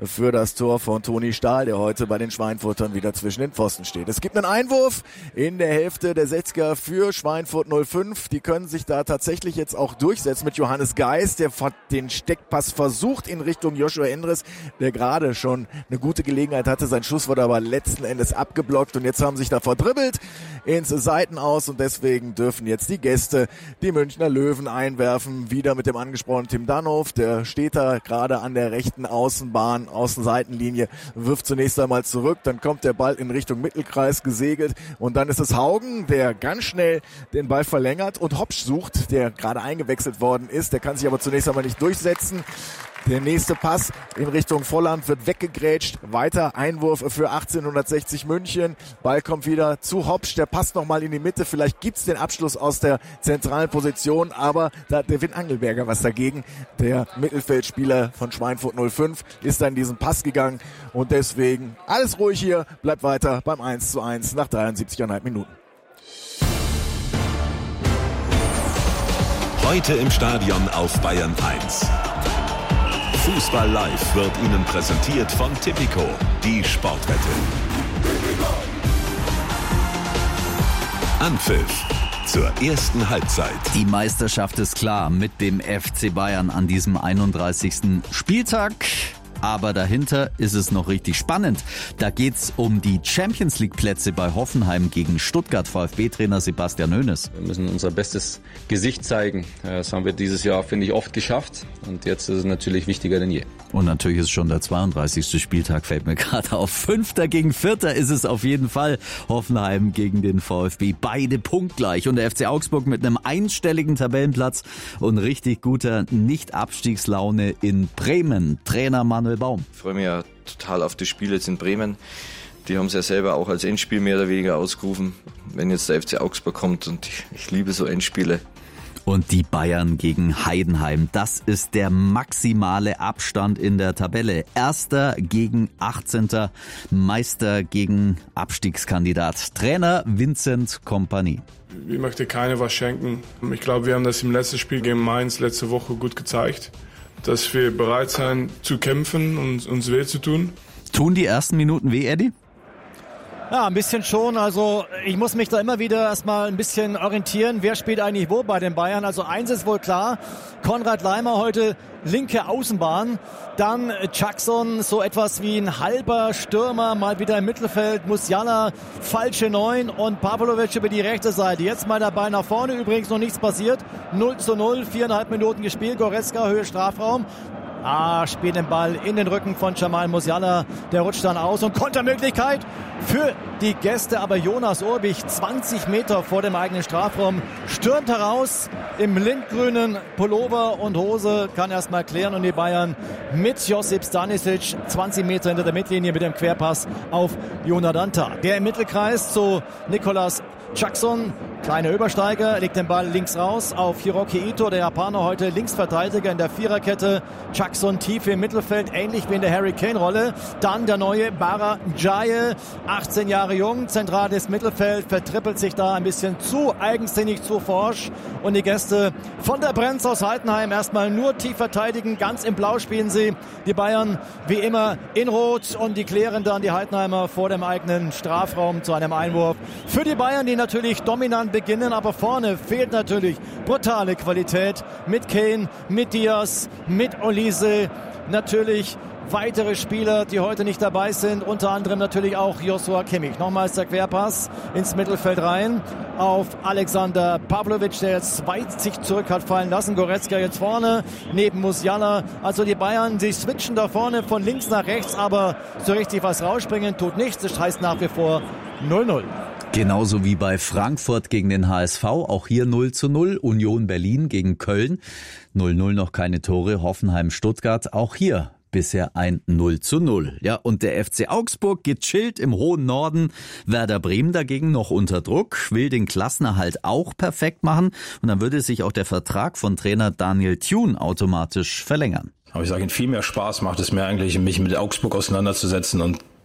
für das Tor von Toni Stahl, der heute bei den Schweinfurtern wieder zwischen den Pfosten steht. Es gibt einen Einwurf in der Hälfte der 60er für Schweinfurt 05. Die können sich da tatsächlich jetzt auch durchsetzen mit Johannes Geis, der den Steckpass versucht in Richtung Joshua Endres, der gerade schon eine gute Gelegenheit hatte. Sein Schuss wurde aber letzten Endes abgeblockt und jetzt haben sich da verdribbelt ins Seitenaus und deswegen dürfen jetzt die Gäste, die Münchner Löwen, einwerfen. Wieder mit dem angesprochenen Tim Dannhoff, der steht da gerade an der rechten Außenseitenlinie, wirft zunächst einmal zurück, dann kommt der Ball in Richtung Mittelkreis gesegelt und dann ist es Haugen, der ganz schnell den Ball verlängert und Hopsch sucht, der gerade eingewechselt worden ist. Der kann sich aber zunächst einmal nicht durchsetzen. Der nächste Pass in Richtung Volland wird weggegrätscht. Weiter Einwurf für 1860 München. Ball kommt wieder zu Hopsch. Der passt nochmal in die Mitte. Vielleicht gibt's den Abschluss aus der zentralen Position, aber da hat der Win Angelberger was dagegen. Der Mittelfeldspieler von Schweinfurt 05 ist da in diesen Pass gegangen und deswegen alles ruhig hier. Bleibt weiter beim 1:1 nach 73,5 Minuten. Heute im Stadion auf Bayern 1. Fußball Live wird Ihnen präsentiert von Tipico, die Sportwette. Anpfiff zur ersten Halbzeit. Die Meisterschaft ist klar mit dem FC Bayern an diesem 31. Spieltag. Aber dahinter ist es noch richtig spannend. Da geht's um die Champions-League-Plätze bei Hoffenheim gegen Stuttgart. VfB-Trainer Sebastian Hoeneß. Wir müssen unser bestes Gesicht zeigen. Das haben wir dieses Jahr, finde ich, oft geschafft. Und jetzt ist es natürlich wichtiger denn je. Und natürlich ist schon der 32. Spieltag, fällt mir gerade auf. 5. gegen 4. ist es auf jeden Fall. Hoffenheim gegen den VfB. Beide punktgleich. Und der FC Augsburg mit einem einstelligen Tabellenplatz und richtig guter Nicht-Abstiegslaune in Bremen. Trainer Manuel Baum. Ich freue mich ja total auf das Spiel jetzt in Bremen. Die haben es ja selber auch als Endspiel mehr oder weniger ausgerufen. Wenn jetzt der FC Augsburg kommt und ich liebe so Endspiele. Und die Bayern gegen Heidenheim. Das ist der maximale Abstand in der Tabelle. 1. gegen 18. Meister gegen Abstiegskandidat. Trainer Vincent Kompany. Ich möchte keiner was schenken. Ich glaube, wir haben das im letzten Spiel gegen Mainz letzte Woche gut gezeigt, dass wir bereit sein zu kämpfen und uns weh zu tun. Tun die ersten Minuten weh, Eddie? Ja, ein bisschen schon. Also ich muss mich da immer wieder erstmal ein bisschen orientieren. Wer spielt eigentlich wo bei den Bayern? Also eins ist wohl klar, Konrad Laimer heute linke Außenbahn. Dann Jackson, so etwas wie ein halber Stürmer, mal wieder im Mittelfeld. Musiala, falsche 9 und Pavlovic über die rechte Seite. Jetzt mal dabei nach vorne, übrigens noch nichts passiert. 0:0, 4,5 Minuten gespielt. Goretzka, Höhe Strafraum. Spielt den Ball in den Rücken von Jamal Musiala. Der rutscht dann aus und Kontermöglichkeit für die Gäste. Aber Jonas Urbich, 20 Meter vor dem eigenen Strafraum, stürmt heraus im lindgrünen Pullover und Hose, kann erstmal klären. Und die Bayern mit Josip Stanisic, 20 Meter hinter der Mittellinie mit dem Querpass auf Jonathan Tah. Der im Mittelkreis zu Nicolas Jackson, kleiner Übersteiger, legt den Ball links raus auf Hiroki Ito, der Japaner, heute Linksverteidiger in der Viererkette. Jackson tief im Mittelfeld, ähnlich wie in der Harry Kane-Rolle. Dann der neue Bara Ndiaye, 18 Jahre jung, zentrales Mittelfeld, vertrippelt sich da ein bisschen zu eigensinnig, zu forsch. Und die Gäste von der Brenz aus Heidenheim erstmal nur tief verteidigen, ganz im Blau spielen sie. Die Bayern wie immer in Rot und die klären dann die Heidenheimer vor dem eigenen Strafraum zu einem Einwurf. Für die Bayern, die natürlich dominant beginnen, aber vorne fehlt natürlich brutale Qualität mit Kane, mit Diaz, mit Olise, natürlich weitere Spieler, die heute nicht dabei sind, unter anderem natürlich auch Joshua Kimmich. Nochmals der Querpass ins Mittelfeld rein auf Alexander Pavlovic, der jetzt weit sich zurück hat fallen lassen. Goretzka jetzt vorne neben Musiala. Also die Bayern, sie switchen da vorne von links nach rechts, aber so richtig was rausspringen tut nichts. Das heißt nach wie vor 0:0. Genauso wie bei Frankfurt gegen den HSV, auch hier 0:0. Union Berlin gegen Köln, 0:0 noch keine Tore. Hoffenheim Stuttgart, auch hier bisher ein 0:0. Ja, und der FC Augsburg gechillt im hohen Norden. Werder Bremen dagegen noch unter Druck, will den Klassenerhalt auch perfekt machen. Und dann würde sich auch der Vertrag von Trainer Daniel Thune automatisch verlängern. Aber ich sage Ihnen, viel mehr Spaß macht es mir eigentlich, mich mit Augsburg auseinanderzusetzen und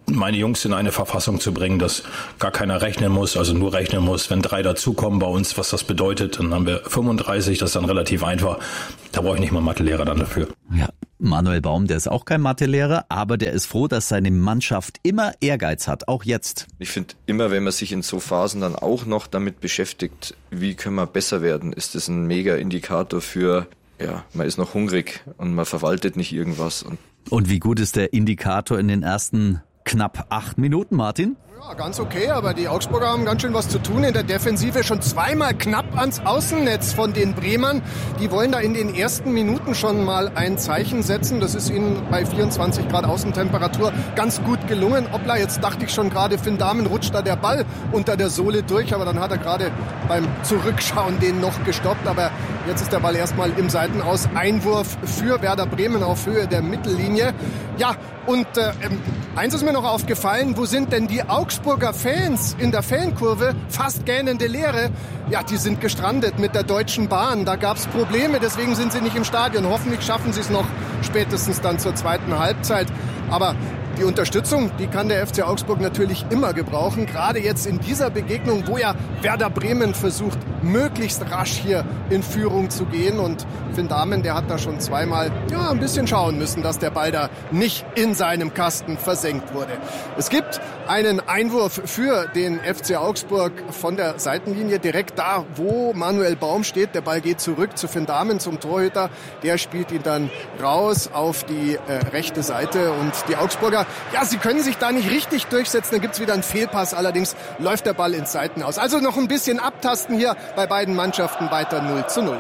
meine Jungs in eine Verfassung zu bringen, dass gar keiner rechnen muss, also nur rechnen muss, wenn 3 dazukommen bei uns, was das bedeutet. Dann haben wir 35, das ist dann relativ einfach. Da brauche ich nicht mal Mathelehrer dann dafür. Ja, Manuel Baum, der ist auch kein Mathelehrer, aber der ist froh, dass seine Mannschaft immer Ehrgeiz hat, auch jetzt. Ich finde immer, wenn man sich in so Phasen dann auch noch damit beschäftigt, wie können wir besser werden, ist das ein mega Indikator für, ja, man ist noch hungrig und man verwaltet nicht irgendwas. Und wie gut ist der Indikator in den ersten knapp 8 Minuten, Martin? Ja, ganz okay, aber die Augsburger haben ganz schön was zu tun in der Defensive. Schon zweimal knapp ans Außennetz von den Bremern. Die wollen da in den ersten Minuten schon mal ein Zeichen setzen. Das ist ihnen bei 24 Grad Außentemperatur ganz gut gelungen. Hoppla, jetzt dachte ich schon gerade, Finn Dahmen rutscht da der Ball unter der Sohle durch. Aber dann hat er gerade beim Zurückschauen den noch gestoppt. Aber jetzt ist der Ball erstmal im Seitenaus. Einwurf für Werder Bremen auf Höhe der Mittellinie. Ja, und eins ist mir noch aufgefallen, wo sind denn die Augsburger Fans in der Fankurve? Fast gähnende Leere. Ja, die sind gestrandet mit der Deutschen Bahn. Da gab's Probleme, deswegen sind sie nicht im Stadion. Hoffentlich schaffen sie es noch spätestens dann zur zweiten Halbzeit. Aber die Unterstützung, die kann der FC Augsburg natürlich immer gebrauchen. Gerade jetzt in dieser Begegnung, wo ja Werder Bremen versucht, möglichst rasch hier in Führung zu gehen. Und Finn Dahmen, der hat da schon zweimal ein bisschen schauen müssen, dass der Ball da nicht in seinem Kasten versenkt wurde. Es gibt einen Einwurf für den FC Augsburg von der Seitenlinie, direkt da, wo Manuel Baum steht. Der Ball geht zurück zu Finn Dahmen, zum Torhüter. Der spielt ihn dann raus auf die rechte Seite. Und die Augsburger, ja, sie können sich da nicht richtig durchsetzen. Dann gibt's wieder einen Fehlpass. Allerdings läuft der Ball ins Seitenaus. Also noch ein bisschen abtasten hier bei beiden Mannschaften, weiter 0:0.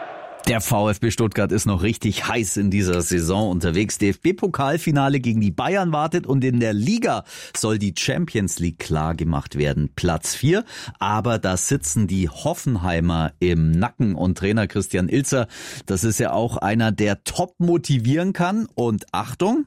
Der VfB Stuttgart ist noch richtig heiß in dieser Saison unterwegs. DFB-Pokalfinale gegen die Bayern wartet und in der Liga soll die Champions League klar gemacht werden. Platz 4, aber da sitzen die Hoffenheimer im Nacken und Trainer Christian Ilzer, das ist ja auch einer, der top motivieren kann. Und Achtung,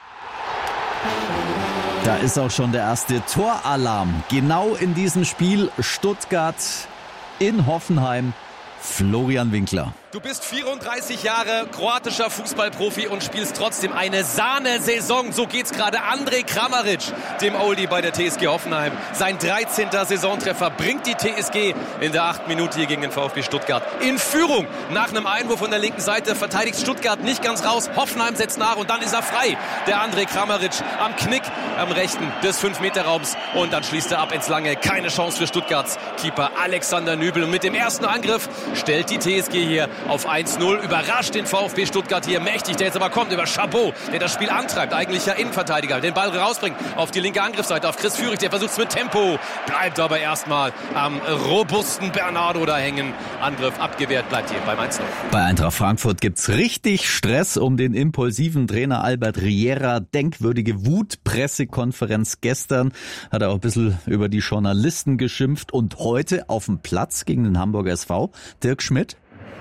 da ist auch schon der erste Toralarm. Genau in diesem Spiel Stuttgart in Hoffenheim. Florian Winkler. Du bist 34 Jahre kroatischer Fußballprofi und spielst trotzdem eine Sahnesaison. So geht's gerade Andrej Kramaric, dem Oldie bei der TSG Hoffenheim. Sein 13. Saisontreffer bringt die TSG in der 8. Minute hier gegen den VfB Stuttgart in Führung. Nach einem Einwurf von der linken Seite verteidigt Stuttgart nicht ganz raus. Hoffenheim setzt nach und dann ist er frei. Der Andrej Kramaric am Knick am rechten des 5-Meter-Raums und dann schließt er ab ins Lange. Keine Chance für Stuttgarts Keeper Alexander Nübel. Und mit dem ersten Angriff stellt die TSG hier auf 1:0. Überrascht den VfB Stuttgart hier mächtig, der jetzt aber kommt über Chabot, der das Spiel antreibt. Eigentlich ja Innenverteidiger. Den Ball rausbringt auf die linke Angriffsseite, auf Chris Führig. Der versucht es mit Tempo. Bleibt aber erstmal am robusten Bernardo da hängen. Angriff abgewehrt, bleibt hier beim 1:0. Bei Eintracht Frankfurt gibt's richtig Stress um den impulsiven Trainer Albert Riera. Denkwürdige Wutpressekonferenz gestern. Hat er auch ein bisschen über die Journalisten geschimpft. Und heute auf dem Platz gegen den Hamburger SV Dirk Schmidt.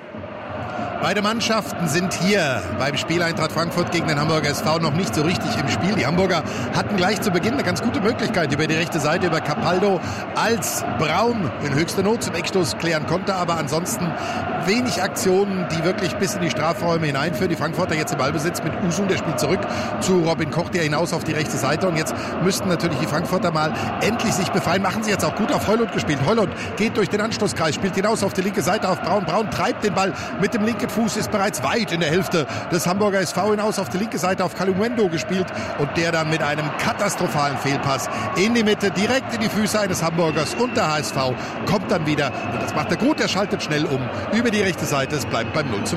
Beide Mannschaften sind hier beim Spiel Eintracht Frankfurt gegen den Hamburger SV noch nicht so richtig im Spiel. Die Hamburger hatten gleich zu Beginn eine ganz gute Möglichkeit über die rechte Seite, über Capaldo, als Braun in höchster Not zum Eckstoß klären konnte. Aber ansonsten wenig Aktionen, die wirklich bis in die Strafräume hineinführen. Die Frankfurter jetzt im Ballbesitz mit Usun, der spielt zurück zu Robin Koch, der hinaus auf die rechte Seite. Und jetzt müssten natürlich die Frankfurter mal endlich sich befreien. Machen sie jetzt auch gut auf Heulund gespielt. Heulund geht durch den Anstoßkreis, spielt hinaus auf die linke Seite auf Braun. Braun treibt den Ball mit dem linken Fuß, ist bereits weit in der Hälfte des Hamburger SV hinaus auf die linke Seite auf Kalumendo gespielt und der dann mit einem katastrophalen Fehlpass in die Mitte, direkt in die Füße eines Hamburgers und der HSV kommt dann wieder und das macht er gut, er schaltet schnell um über die rechte Seite, es bleibt beim 0:0.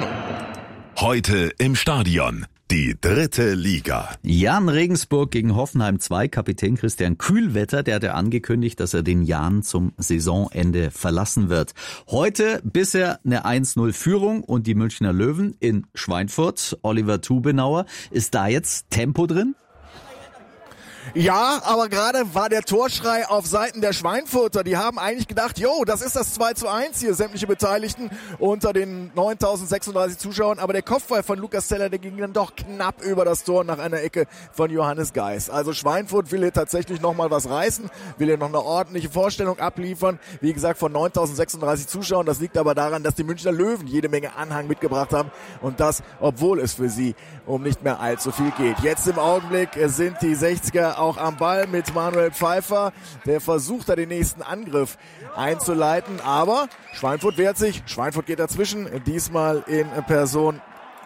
Heute im Stadion. Die 3. Liga. Jan Regensburg gegen Hoffenheim 2. Kapitän Christian Kühlwetter, der hatte angekündigt, dass er den Jan zum Saisonende verlassen wird. Heute bisher eine 1:0 Führung und die Münchner Löwen in Schweinfurt. Oliver Tubenauer, ist da jetzt Tempo drin? Ja, aber gerade war der Torschrei auf Seiten der Schweinfurter. Die haben eigentlich gedacht, das ist das 2:1 hier, sämtliche Beteiligten unter den 9.036 Zuschauern. Aber der Kopfball von Lukas Zeller, der ging dann doch knapp über das Tor nach einer Ecke von Johannes Geis. Also Schweinfurt will hier tatsächlich nochmal was reißen, will hier noch eine ordentliche Vorstellung abliefern. Wie gesagt, von 9.036 Zuschauern. Das liegt aber daran, dass die Münchner Löwen jede Menge Anhang mitgebracht haben. Und das, obwohl es für sie um nicht mehr allzu viel geht. Jetzt im Augenblick sind die 60er wieder auch am Ball mit Manuel Pfeiffer. Der versucht da den nächsten Angriff einzuleiten, aber Schweinfurt wehrt sich. Schweinfurt geht dazwischen, diesmal in Person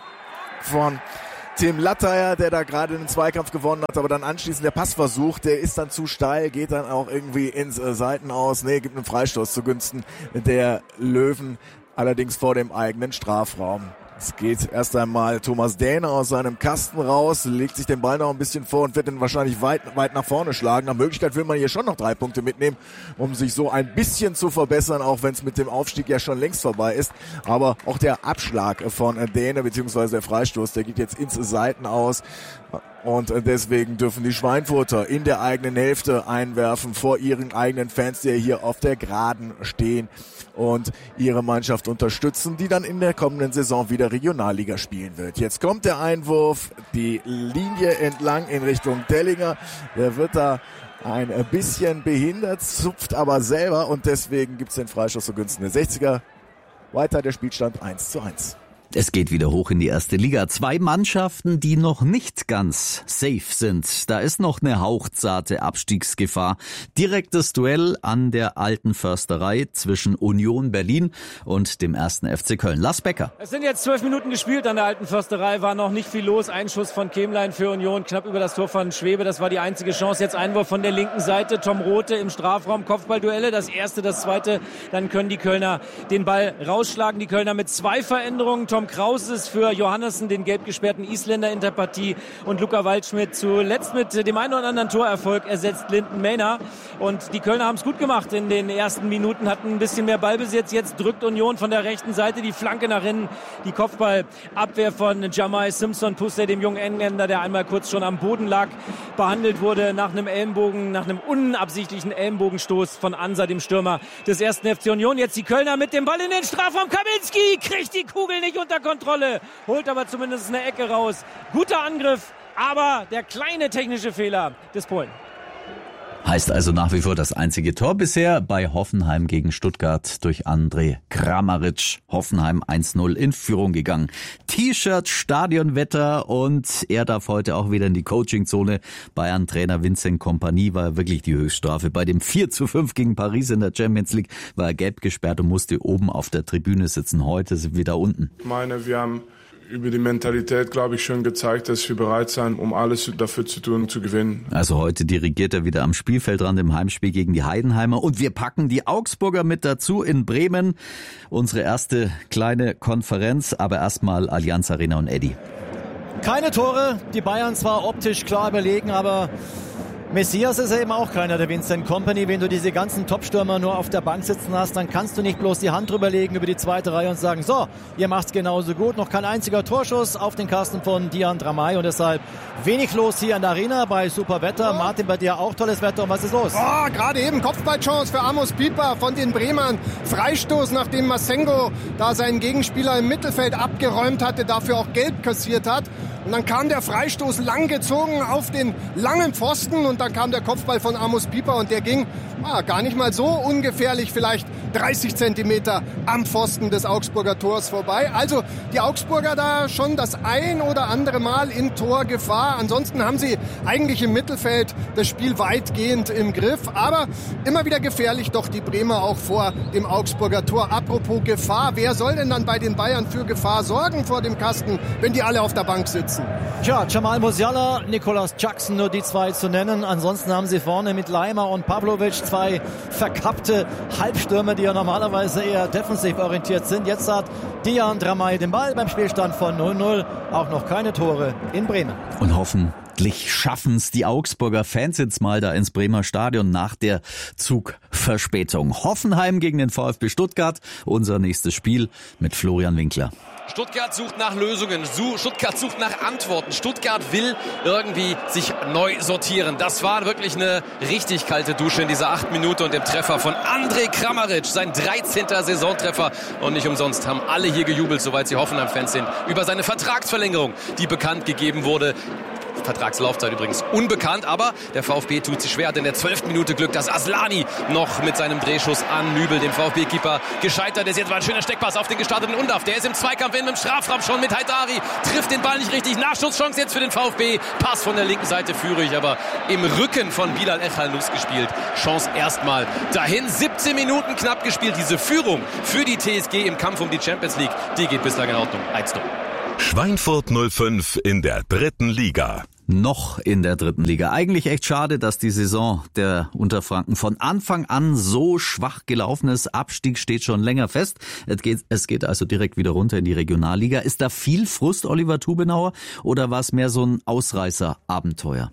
von Tim Latteier, der da gerade einen Zweikampf gewonnen hat, aber dann anschließend der Passversuch, der ist dann zu steil, geht dann auch irgendwie ins Seitenaus. Gibt einen Freistoß zugunsten der Löwen, allerdings vor dem eigenen Strafraum. Es geht erst einmal Thomas Dähne aus seinem Kasten raus, legt sich den Ball noch ein bisschen vor und wird den wahrscheinlich weit nach vorne schlagen. Nach Möglichkeit will man hier schon noch 3 Punkte mitnehmen, um sich so ein bisschen zu verbessern, auch wenn es mit dem Aufstieg ja schon längst vorbei ist. Aber auch der Abschlag von Dähne bzw. der Freistoß, der geht jetzt ins Seitenaus. Und deswegen dürfen die Schweinfurter in der eigenen Hälfte einwerfen vor ihren eigenen Fans, die hier auf der Geraden stehen und ihre Mannschaft unterstützen, die dann in der kommenden Saison wieder Regionalliga spielen wird. Jetzt kommt der Einwurf, die Linie entlang in Richtung Dellinger. Der wird da ein bisschen behindert, zupft aber selber und deswegen gibt es den Freistoß zugunsten der 60er. Weiter der Spielstand 1:1. Es geht wieder hoch in die erste Liga. 2 Mannschaften, die noch nicht ganz safe sind. Da ist noch eine hauchzarte Abstiegsgefahr. Direktes Duell an der Alten Försterei zwischen Union Berlin und dem 1. FC Köln. Lars Becker. Es sind jetzt 12 Minuten gespielt an der Alten Försterei. War noch nicht viel los. Ein Schuss von Kemlein für Union, knapp über das Tor von Schwebe. Das war die einzige Chance. Jetzt Einwurf von der linken Seite. Tom Rothe im Strafraum. Kopfballduelle. Das erste, das zweite. Dann können die Kölner den Ball rausschlagen. Die Kölner mit 2 Veränderungen. Tom Kraus ist für Johannessen, den gelb gesperrten Isländer, in der Partie, und Luca Waldschmidt zuletzt mit dem einen oder anderen Torerfolg ersetzt Linden Mehner. Und die Kölner haben es gut gemacht in den ersten Minuten, hatten ein bisschen mehr Ballbesitz. Jetzt drückt Union von der rechten Seite die Flanke nach innen. Die Kopfballabwehr von Jamai Simpson Pusse, dem jungen Engländer, der einmal kurz schon am Boden lag, behandelt wurde nach einem Ellenbogen, nach einem unabsichtlichen Ellenbogenstoß von Ansa, dem Stürmer des 1. FC Union. Jetzt die Kölner mit dem Ball in den Strafraum. Kaminski kriegt die Kugel nicht unter Kontrolle, holt aber zumindest eine Ecke raus. Guter Angriff, aber der kleine technische Fehler des Polen. Heißt also nach wie vor das einzige Tor bisher bei Hoffenheim gegen Stuttgart durch André Kramaric. Hoffenheim 1:0 in Führung gegangen. T-Shirt, Stadionwetter, und er darf heute auch wieder in die Coachingzone. Bayern-Trainer Vincent Kompany war wirklich die Höchststrafe. Bei dem 4:5 gegen Paris in der Champions League war er gelb gesperrt und musste oben auf der Tribüne sitzen. Heute sind wir da unten. Ich meine, wir haben über die Mentalität, glaube ich, schon gezeigt, dass wir bereit sind, um alles dafür zu tun, zu gewinnen. Also heute dirigiert er wieder am Spielfeldrand im Heimspiel gegen die Heidenheimer. Und wir packen die Augsburger mit dazu in Bremen. Unsere erste kleine Konferenz, aber erstmal Allianz Arena und Eddie. Keine Tore, die Bayern zwar optisch klar überlegen, aber Messias ist ja eben auch keiner, der Vincent Kompany. Wenn du diese ganzen Top-Stürmer nur auf der Bank sitzen hast, dann kannst du nicht bloß die Hand drüber legen über die zweite Reihe und sagen, so, ihr macht's genauso gut. Noch kein einziger Torschuss auf den Kasten von Dian Dramay und deshalb wenig los hier in der Arena bei super Wetter. Martin, bei dir auch tolles Wetter. Und was ist los? Gerade eben Kopfballchance für Amos Pieper von den Bremern. Freistoß, nachdem Masengo da seinen Gegenspieler im Mittelfeld abgeräumt hatte, dafür auch gelb kassiert hat. Und dann kam der Freistoß langgezogen auf den langen Pfosten und dann kam der Kopfball von Amos Pieper und der ging gar nicht mal so ungefährlich, vielleicht 30 Zentimeter am Pfosten des Augsburger Tors vorbei. Also die Augsburger da schon das ein oder andere Mal in Torgefahr. Ansonsten haben sie eigentlich im Mittelfeld das Spiel weitgehend im Griff. Aber immer wieder gefährlich doch die Bremer auch vor dem Augsburger Tor. Apropos Gefahr, wer soll denn dann bei den Bayern für Gefahr sorgen vor dem Kasten, wenn die alle auf der Bank sitzen? Tja, Jamal Musiala, Nicolas Jackson, nur die 2 zu nennen. Ansonsten haben sie vorne mit Leimer und Pavlovic 2 verkappte Halbstürmer, die ja normalerweise eher defensiv orientiert sind. Jetzt hat Dian Dramay den Ball beim Spielstand von 0:0. Auch noch keine Tore in Bremen. Und hoffentlich schaffen's die Augsburger Fans jetzt mal da ins Bremer Stadion nach der Zugverspätung. Hoffenheim gegen den VfB Stuttgart. Unser nächstes Spiel mit Florian Winkler. Stuttgart sucht nach Lösungen, Stuttgart sucht nach Antworten. Stuttgart will irgendwie sich neu sortieren. Das war wirklich eine richtig kalte Dusche in dieser 8 Minuten und dem Treffer von André Kramaric, sein 13. Saisontreffer. Und nicht umsonst haben alle hier gejubelt, soweit sie Hoffenheim-Fans sind, über seine Vertragsverlängerung, die bekannt gegeben wurde. Vertragslaufzeit übrigens unbekannt, aber der VfB tut sich schwer, hat in der 12. Minute Glück, dass Aslani noch mit seinem Drehschuss an Nübel, dem VfB-Keeper, gescheitert ist. Jetzt war ein schöner Steckpass auf den gestarteten Undav. Der ist im Zweikampf in dem Strafraum schon mit Haidari, trifft den Ball nicht richtig. Nachschusschance jetzt für den VfB. Pass von der linken Seite Führig, aber im Rücken von Bilal Echalnus gespielt. Chance erstmal dahin. 17 Minuten knapp gespielt. Diese Führung für die TSG im Kampf um die Champions League, die geht bislang in Ordnung. 1-0. Schweinfurt 05 in der 3. Liga. Noch in der 3. Liga. Eigentlich echt schade, dass die Saison der Unterfranken von Anfang an so schwach gelaufen ist. Abstieg steht schon länger fest. Es geht also direkt wieder runter in die Regionalliga. Ist da viel Frust, Oliver Tubenauer, oder war es mehr so ein Ausreißer-Abenteuer?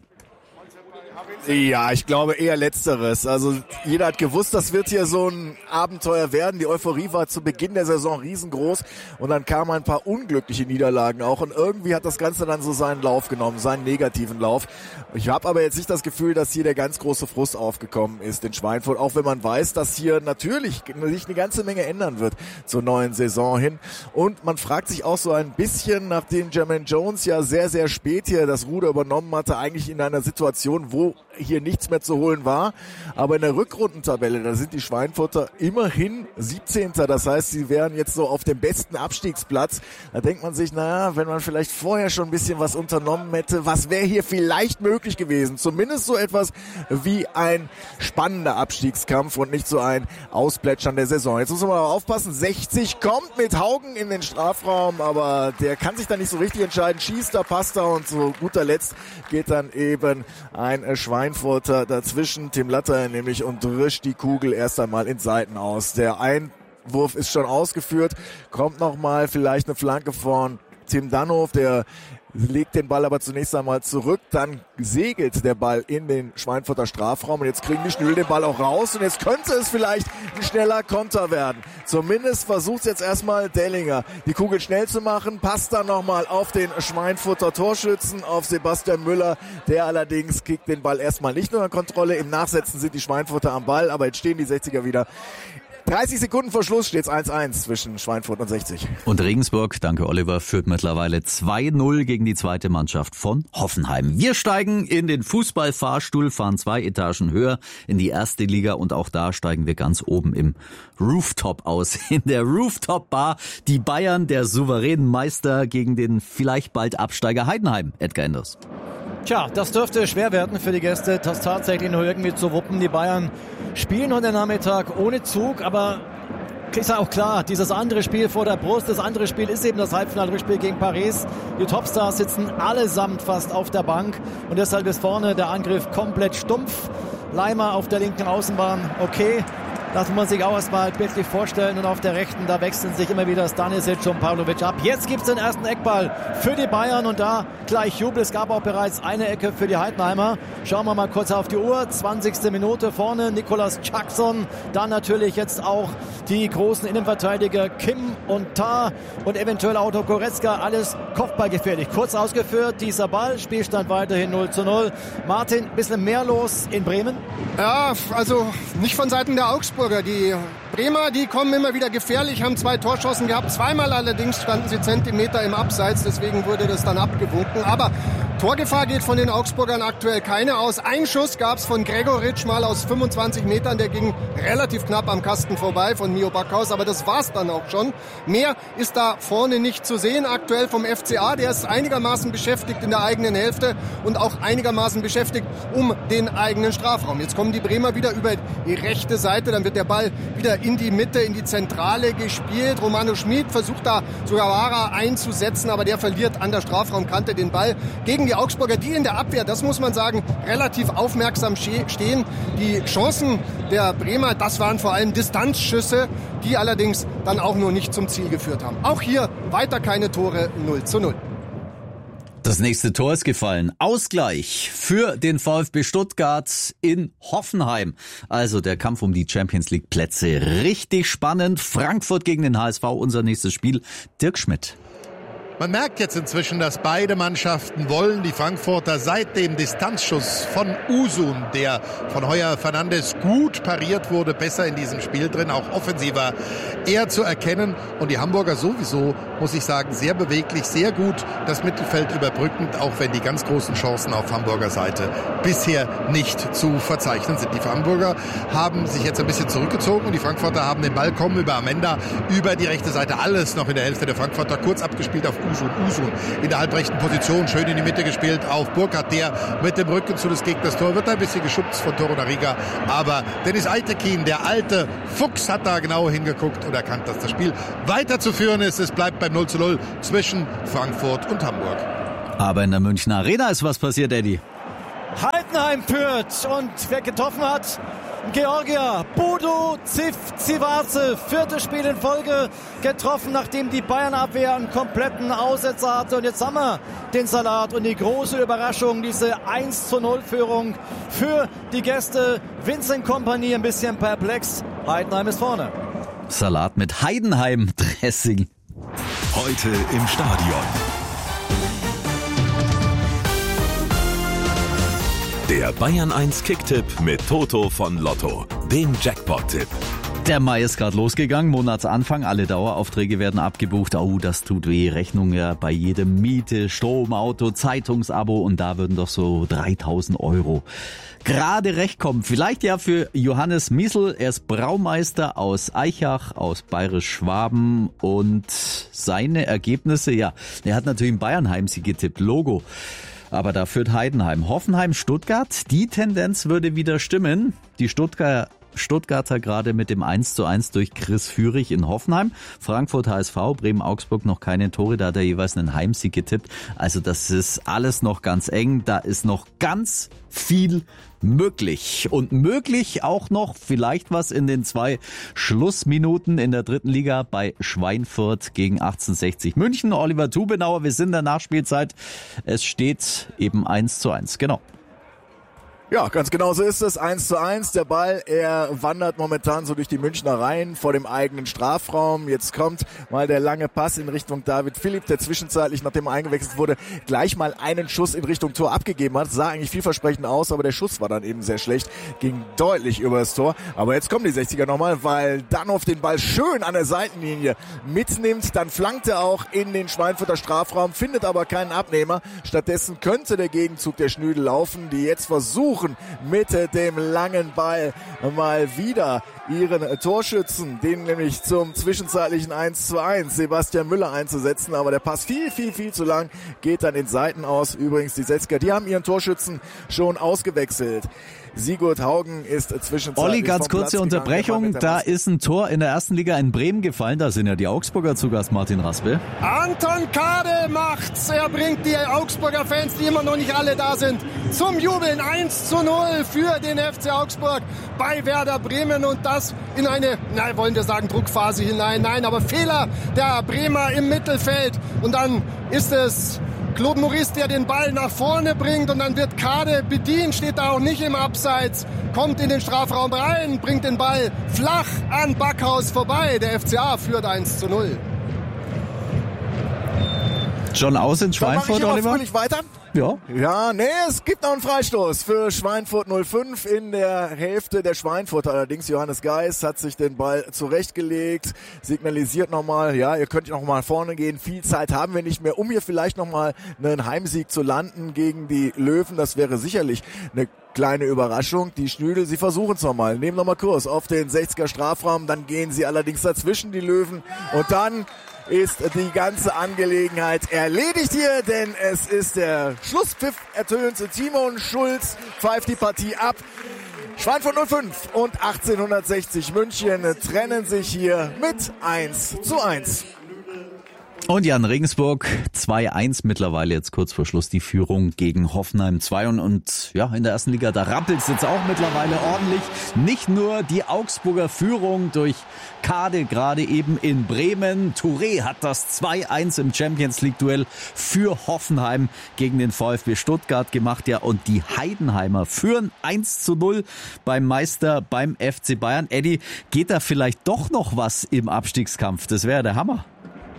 Ja, ich glaube eher Letzteres. Also jeder hat gewusst, das wird hier so ein Abenteuer werden. Die Euphorie war zu Beginn der Saison riesengroß und dann kamen ein paar unglückliche Niederlagen auch und irgendwie hat das Ganze dann so seinen Lauf genommen, seinen negativen Lauf. Ich habe aber jetzt nicht das Gefühl, dass hier der ganz große Frust aufgekommen ist in Schweinfurt, auch wenn man weiß, dass hier natürlich sich eine ganze Menge ändern wird zur neuen Saison hin. Und man fragt sich auch so ein bisschen, nachdem Jermaine Jones ja sehr, sehr spät hier das Ruder übernommen hatte, eigentlich in einer Situation, wo hier nichts mehr zu holen war. Aber in der Rückrundentabelle, da sind die Schweinfurter immerhin 17. Das heißt, sie wären jetzt so auf dem besten Abstiegsplatz. Da denkt man sich, naja, wenn man vielleicht vorher schon ein bisschen was unternommen hätte, was wäre hier vielleicht möglich gewesen? Zumindest so etwas wie ein spannender Abstiegskampf und nicht so ein Ausplätschern der Saison. Jetzt muss man aber aufpassen, 60 kommt mit Haugen in den Strafraum, aber der kann sich da nicht so richtig entscheiden. Schießt da, passt da und zu guter Letzt geht dann eben ein Schweinfurter dazwischen, Tim Latter nämlich, und drischt die Kugel erst einmal in Seiten aus. Der Einwurf ist schon ausgeführt, kommt nochmal vielleicht eine Flanke von Tim Dannhof, der legt den Ball aber zunächst einmal zurück, dann segelt der Ball in den Schweinfurter Strafraum und jetzt kriegen die Schnüll den Ball auch raus und jetzt könnte es vielleicht ein schneller Konter werden. Zumindest versucht jetzt erstmal Dellinger, die Kugel schnell zu machen, passt dann nochmal auf den Schweinfurter Torschützen, auf Sebastian Müller, der allerdings kriegt den Ball erstmal nicht nur in Kontrolle, im Nachsetzen sind die Schweinfurter am Ball, aber jetzt stehen die 60er wieder. 30 Sekunden vor Schluss steht es 1-1 zwischen Schweinfurt und 60. Und Regensburg, danke Oliver, führt mittlerweile 2-0 gegen die zweite Mannschaft von Hoffenheim. Wir steigen in den Fußballfahrstuhl, fahren 2 Etagen höher in die 1. Liga und auch da steigen wir ganz oben im Rooftop aus. In der Rooftop-Bar die Bayern, der souveränen Meister gegen den vielleicht bald Absteiger Heidenheim. Edgar Enders. Tja, das dürfte schwer werden für die Gäste, das tatsächlich noch irgendwie zu wuppen. Die Bayern spielen heute Nachmittag ohne Zug, aber ist ja auch klar, dieses andere Spiel vor der Brust, das andere Spiel ist eben das Halbfinalrückspiel gegen Paris. Die Topstars sitzen allesamt fast auf der Bank und deshalb ist vorne der Angriff komplett stumpf. Leimer auf der linken Außenbahn, okay. Das muss man sich auch erstmal wirklich vorstellen. Und auf der rechten, da wechseln sich immer wieder Stanisic und Pavlovic ab. Jetzt gibt es den ersten Eckball für die Bayern und da gleich Jubel. Es gab auch bereits eine Ecke für die Heidenheimer. Schauen wir mal kurz auf die Uhr. 20. Minute vorne Nicolas Jackson. Dann natürlich jetzt auch die großen Innenverteidiger Kim und Tah und eventuell Auto Goretzka. Alles kopfballgefährlich. Kurz ausgeführt, dieser Ball. Spielstand weiterhin 0-0. Martin, ein bisschen mehr los in Bremen? Ja, also nicht von Seiten der Augsburger. Die Bremer, die kommen immer wieder gefährlich, haben 2 Torschancen gehabt. Zweimal allerdings standen sie Zentimeter im Abseits, deswegen wurde das dann abgewunken. Aber Torgefahr geht von den Augsburgern aktuell keine aus. Ein Schuss gab es von Gregoritsch mal aus 25 Metern, der ging relativ knapp am Kasten vorbei von Mio Backhaus, aber das war's dann auch schon. Mehr ist da vorne nicht zu sehen aktuell vom FCA. Der ist einigermaßen beschäftigt in der eigenen Hälfte und auch einigermaßen beschäftigt um den eigenen Strafraum. Jetzt kommen die Bremer wieder über die rechte Seite, dann wird der Ball wieder in die Mitte, in die Zentrale gespielt. Romano Schmid versucht da Sugawara einzusetzen, aber der verliert an der Strafraumkante den Ball gegen die Augsburger, die in der Abwehr, das muss man sagen, relativ aufmerksam stehen. Die Chancen der Bremer, das waren vor allem Distanzschüsse, die allerdings dann auch nur nicht zum Ziel geführt haben. Auch hier weiter keine Tore, 0-0. Das nächste Tor ist gefallen. Ausgleich für den VfB Stuttgart in Hoffenheim. Also der Kampf um die Champions League Plätze. Richtig spannend. Frankfurt gegen den HSV, unser nächstes Spiel. Dirk Schmidt. Man merkt jetzt inzwischen, dass beide Mannschaften wollen. Die Frankfurter seit dem Distanzschuss von Usun, der von Heuer Fernandes gut pariert wurde, besser in diesem Spiel drin, auch offensiver eher zu erkennen. Und die Hamburger sowieso, muss ich sagen, sehr beweglich, sehr gut das Mittelfeld überbrückend, auch wenn die ganz großen Chancen auf Hamburger Seite bisher nicht zu verzeichnen sind. Die Hamburger haben sich jetzt ein bisschen zurückgezogen und die Frankfurter haben den Ball kommen über Amenda, über die rechte Seite, alles noch in der Hälfte der Frankfurter, kurz abgespielt auf Usun in der halbrechten Position, schön in die Mitte gespielt auf Burkhardt, der mit dem Rücken zu des Gegners Tor wird ein bisschen geschubst von Torunariga, aber Dennis Eitekin, der alte Fuchs, hat da genau hingeguckt und erkannt, dass das Spiel weiterzuführen ist. Es bleibt beim 0:0 zwischen Frankfurt und Hamburg. Aber in der Münchner Arena ist was passiert, Eddie. Heidenheim führt und wer getroffen hat, Georgia, Bodo Zivace, 4. Spiel in Folge getroffen, nachdem die Bayern-Abwehr einen kompletten Aussetzer hatte. Und jetzt haben wir den Salat und die große Überraschung, diese 1:0-Führung für die Gäste. Vincent Kompany ein bisschen perplex. Heidenheim ist vorne. Salat mit Heidenheim-Dressing. Heute im Stadion. Der Bayern 1 Kicktipp mit Toto von Lotto, dem Jackpot-Tipp. Der Mai ist gerade losgegangen, Monatsanfang, alle Daueraufträge werden abgebucht. Oh, das tut weh, Rechnung ja bei jedem Miete, Strom, Auto, Zeitungsabo und da würden doch so 3.000 € gerade recht kommen. Vielleicht ja für Johannes Miesel, er ist Braumeister aus Aichach, aus Bayerisch-Schwaben und seine Ergebnisse, ja, er hat natürlich einen Bayern-Heimsieg getippt, Logo. Aber da führt Heidenheim. Hoffenheim, Stuttgart, die Tendenz würde wieder stimmen. Die Stuttgarter gerade mit dem 1:1 durch Chris Führig in Hoffenheim. Frankfurt, HSV, Bremen, Augsburg noch keine Tore. Da hat er jeweils einen Heimsieg getippt. Also das ist alles noch ganz eng. Da ist noch ganz viel möglich. Und möglich auch noch vielleicht was in den 2 Schlussminuten in der 3. Liga bei Schweinfurt gegen 1860 München. Oliver Tubenauer, wir sind in der Nachspielzeit. Es steht eben 1:1. Genau. Ja, ganz genau so ist es. 1:1. Der Ball, er wandert momentan so durch die Münchner Reihen vor dem eigenen Strafraum. Jetzt kommt mal der lange Pass in Richtung David Philipp, der zwischenzeitlich, nachdem er eingewechselt wurde, gleich mal einen Schuss in Richtung Tor abgegeben hat. Sah eigentlich vielversprechend aus, aber der Schuss war dann eben sehr schlecht. Ging deutlich über das Tor. Aber jetzt kommen die 60er nochmal, weil Danhoff den Ball schön an der Seitenlinie mitnimmt. Dann flankt er auch in den Schweinfurter Strafraum, findet aber keinen Abnehmer. Stattdessen könnte der Gegenzug der Schnüdel laufen, die jetzt versuchen, mit dem langen Ball mal wieder ihren Torschützen, den nämlich zum zwischenzeitlichen 1:1 Sebastian Müller einzusetzen, aber der Pass viel zu lang, geht dann in Seiten aus. Übrigens die 60er, die haben ihren Torschützen schon ausgewechselt. Sigurd Haugen ist zwischenzeitlich Olli, ganz kurze Unterbrechung. Da ist ein Tor in der 1. Liga in Bremen gefallen. Da sind ja die Augsburger zu Gast, Martin Raspel. Anton Kade macht's. Er bringt die Augsburger Fans, die immer noch nicht alle da sind, zum Jubeln. 1:0 für den FC Augsburg bei Werder Bremen und das in eine, wollen wir sagen, Druckphase hinein. Nein, aber Fehler der Bremer im Mittelfeld. Und dann ist es Claude Maurice, der den Ball nach vorne bringt und dann wird Kade bedient, steht da auch nicht im Abseits, kommt in den Strafraum rein, bringt den Ball flach an Backhaus vorbei. Der FCA führt 1:0. Schon aus in Schweinfurt, Oliver? Fröhlich weiter? Ja, es gibt noch einen Freistoß für Schweinfurt 05 in der Hälfte der Schweinfurter. Allerdings Johannes Geis hat sich den Ball zurechtgelegt, signalisiert nochmal, ja, ihr könnt noch mal vorne gehen. Viel Zeit haben wir nicht mehr, um hier vielleicht nochmal einen Heimsieg zu landen gegen die Löwen. Das wäre sicherlich eine kleine Überraschung. Die Schnüdel, sie versuchen es nochmal, nehmen nochmal Kurs auf den 60er Strafraum. Dann gehen sie allerdings dazwischen, die Löwen. Und dann ist die ganze Angelegenheit erledigt hier, denn es ist der Schlusspfiff ertönt. Timon Schulz pfeift die Partie ab. Schweinfurt 05 und 1860 München trennen sich hier mit 1:1. Und Jan Regensburg 2:1 mittlerweile jetzt kurz vor Schluss die Führung gegen Hoffenheim 2 und ja, in der 1. Liga, da rappelt es jetzt auch mittlerweile ordentlich. Nicht nur die Augsburger Führung durch Kade gerade eben in Bremen. Touré hat das 2:1 im Champions League Duell für Hoffenheim gegen den VfB Stuttgart gemacht. Ja, und die Heidenheimer führen 1:0 beim Meister, beim FC Bayern. Eddie, geht da vielleicht doch noch was im Abstiegskampf? Das wäre der Hammer.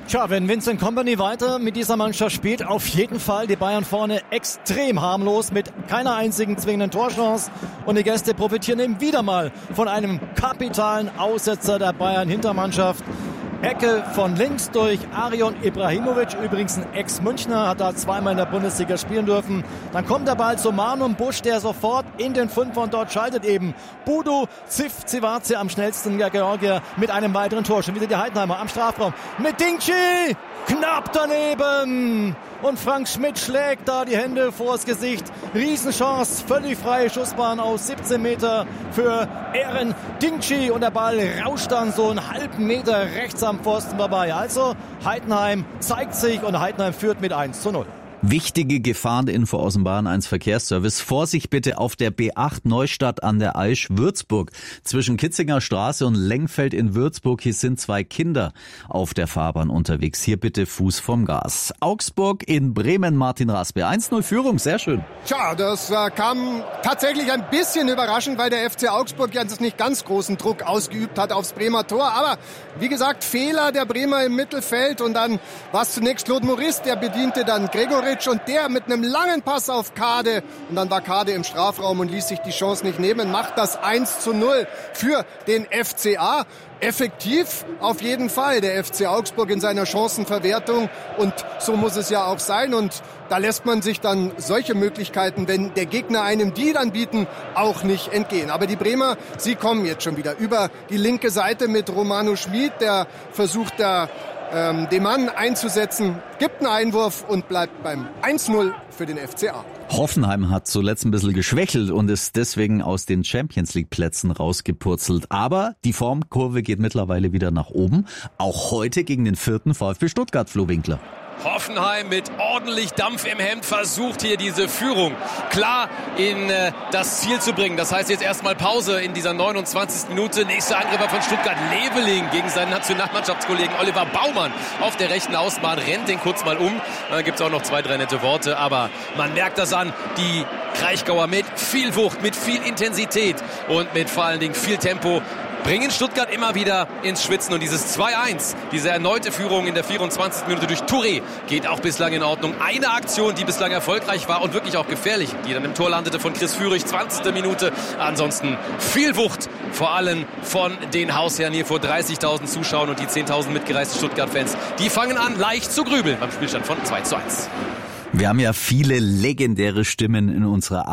Tja, wenn Vincent Kompany weiter mit dieser Mannschaft spielt, auf jeden Fall die Bayern vorne extrem harmlos mit keiner einzigen zwingenden Torchance. Und die Gäste profitieren eben wieder mal von einem kapitalen Aussetzer der Bayern-Hintermannschaft. Ecke von links durch Arion Ibrahimovic, übrigens ein Ex-Münchner, hat da zweimal in der Bundesliga spielen dürfen. Dann kommt der Ball zu Manuel Busch, der sofort in den Fünfer und dort schaltet eben Budu Civace am schnellsten, der Georgier, mit einem weiteren Tor. Schon wieder die Heidenheimer am Strafraum mit Dingchi, knapp daneben. Und Frank Schmidt schlägt da die Hände vors Gesicht. Riesenchance, völlig freie Schussbahn aus 17 Meter für Eren Dingchi. Und der Ball rauscht dann so einen halben Meter rechts am Pfosten vorbei. Also Heidenheim zeigt sich und Heidenheim führt mit 1:0. Wichtige Gefahreninfo aus dem Bahn 1 Verkehrsservice. Vorsicht bitte auf der B8 Neustadt an der Aisch Würzburg. Zwischen Kitzinger Straße und Lengfeld in Würzburg. Hier sind 2 Kinder auf der Fahrbahn unterwegs. Hier bitte Fuß vom Gas. Augsburg in Bremen, Martin Raspe. 1:0 Führung, sehr schön. Tja, das kam tatsächlich ein bisschen überraschend, weil der FC Augsburg jetzt nicht ganz großen Druck ausgeübt hat aufs Bremer Tor. Aber wie gesagt, Fehler der Bremer im Mittelfeld. Und dann war es zunächst Claude Maurice, der bediente dann Gregoritsch. Und der mit einem langen Pass auf Kade. Und dann war Kade im Strafraum und ließ sich die Chance nicht nehmen. Macht das 1:0 für den FCA. Effektiv auf jeden Fall der FC Augsburg in seiner Chancenverwertung. Und so muss es ja auch sein. Und da lässt man sich dann solche Möglichkeiten, wenn der Gegner einem die dann bieten, auch nicht entgehen. Aber die Bremer, sie kommen jetzt schon wieder über die linke Seite mit Romano Schmid. Der versucht da den Mann einzusetzen, gibt einen Einwurf und bleibt beim 1:0 für den FCA. Hoffenheim hat zuletzt ein bisschen geschwächelt und ist deswegen aus den Champions-League-Plätzen rausgepurzelt. Aber die Formkurve geht mittlerweile wieder nach oben. Auch heute gegen den 4. VfB Stuttgart, Flo Winkler. Hoffenheim mit ordentlich Dampf im Hemd versucht hier diese Führung klar in das Ziel zu bringen. Das heißt jetzt erstmal Pause in dieser 29. Minute. Nächster Angreifer von Stuttgart, Leveling gegen seinen Nationalmannschaftskollegen Oliver Baumann auf der rechten Außenbahn, rennt den kurz mal um. Dann gibt es auch noch 2, 3 nette Worte, aber man merkt das an, die Kraichgauer mit viel Wucht, mit viel Intensität und mit vor allen Dingen viel Tempo bringen Stuttgart immer wieder ins Schwitzen. Und dieses 2:1, diese erneute Führung in der 24. Minute durch Touré geht auch bislang in Ordnung. Eine Aktion, die bislang erfolgreich war und wirklich auch gefährlich, die dann im Tor landete von Chris Führig, 20. Minute. Ansonsten viel Wucht, vor allem von den Hausherren hier vor 30.000 Zuschauern und die 10.000 mitgereisten Stuttgart-Fans. Die fangen an, leicht zu grübeln beim Spielstand von 2:1. Wir haben ja viele legendäre Stimmen in unserer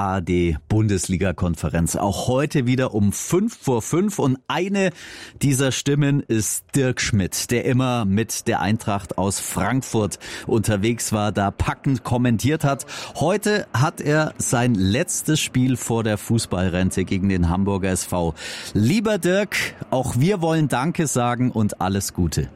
ARD-Bundesliga-Konferenz. Auch heute wieder um 5:05 und eine dieser Stimmen ist Dirk Schmidt, der immer mit der Eintracht aus Frankfurt unterwegs war, da packend kommentiert hat. Heute hat er sein letztes Spiel vor der Fußballrente gegen den Hamburger SV. Lieber Dirk, auch wir wollen Danke sagen und alles Gute.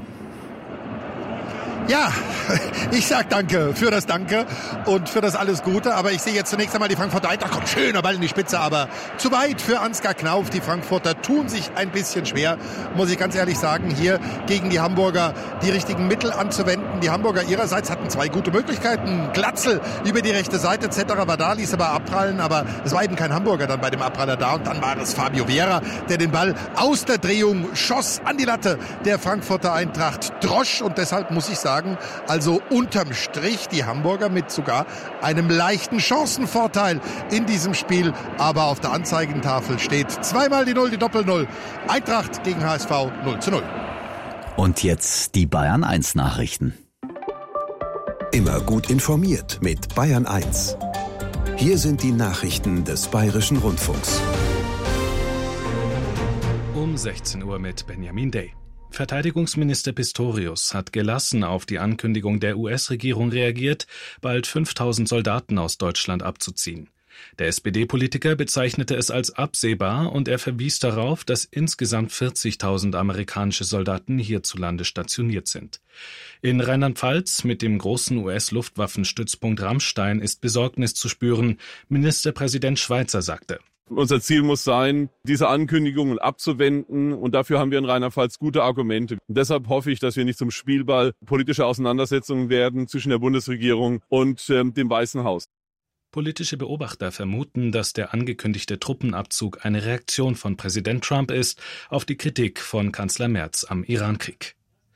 Ja, ich sag danke für das Danke und für das alles Gute, aber ich sehe jetzt zunächst einmal die Frankfurter Eintracht, kommt schöner Ball in die Spitze, aber zu weit für Ansgar Knauf. Die Frankfurter tun sich ein bisschen schwer, muss ich ganz ehrlich sagen, hier gegen die Hamburger die richtigen Mittel anzuwenden. Die Hamburger ihrerseits hatten 2 gute Möglichkeiten. Glatzel über die rechte Seite, etc. war da, ließ aber abprallen, aber es war eben kein Hamburger dann bei dem Abpraller da und dann war das Fabio Vieira, der den Ball aus der Drehung schoss an die Latte der Frankfurter Eintracht drosch und deshalb muss ich sagen, also unterm Strich die Hamburger mit sogar einem leichten Chancenvorteil in diesem Spiel. Aber auf der Anzeigentafel steht zweimal die 0, die Doppel-0. Eintracht gegen HSV 0:0. Und jetzt die Bayern 1 Nachrichten. Immer gut informiert mit Bayern 1. Hier sind die Nachrichten des Bayerischen Rundfunks. Um 16 Uhr mit Benjamin Day. Verteidigungsminister Pistorius hat gelassen auf die Ankündigung der US-Regierung reagiert, bald 5.000 Soldaten aus Deutschland abzuziehen. Der SPD-Politiker bezeichnete es als absehbar und er verwies darauf, dass insgesamt 40.000 amerikanische Soldaten hierzulande stationiert sind. In Rheinland-Pfalz mit dem großen US-Luftwaffenstützpunkt Ramstein ist Besorgnis zu spüren. Ministerpräsident Schweizer sagte: Unser Ziel muss sein, diese Ankündigungen abzuwenden und dafür haben wir in Rheinland-Pfalz gute Argumente. Und deshalb hoffe ich, dass wir nicht zum Spielball politischer Auseinandersetzungen werden zwischen der Bundesregierung und dem Weißen Haus. Politische Beobachter vermuten, dass der angekündigte Truppenabzug eine Reaktion von Präsident Trump ist auf die Kritik von Kanzler Merz am Irankrieg.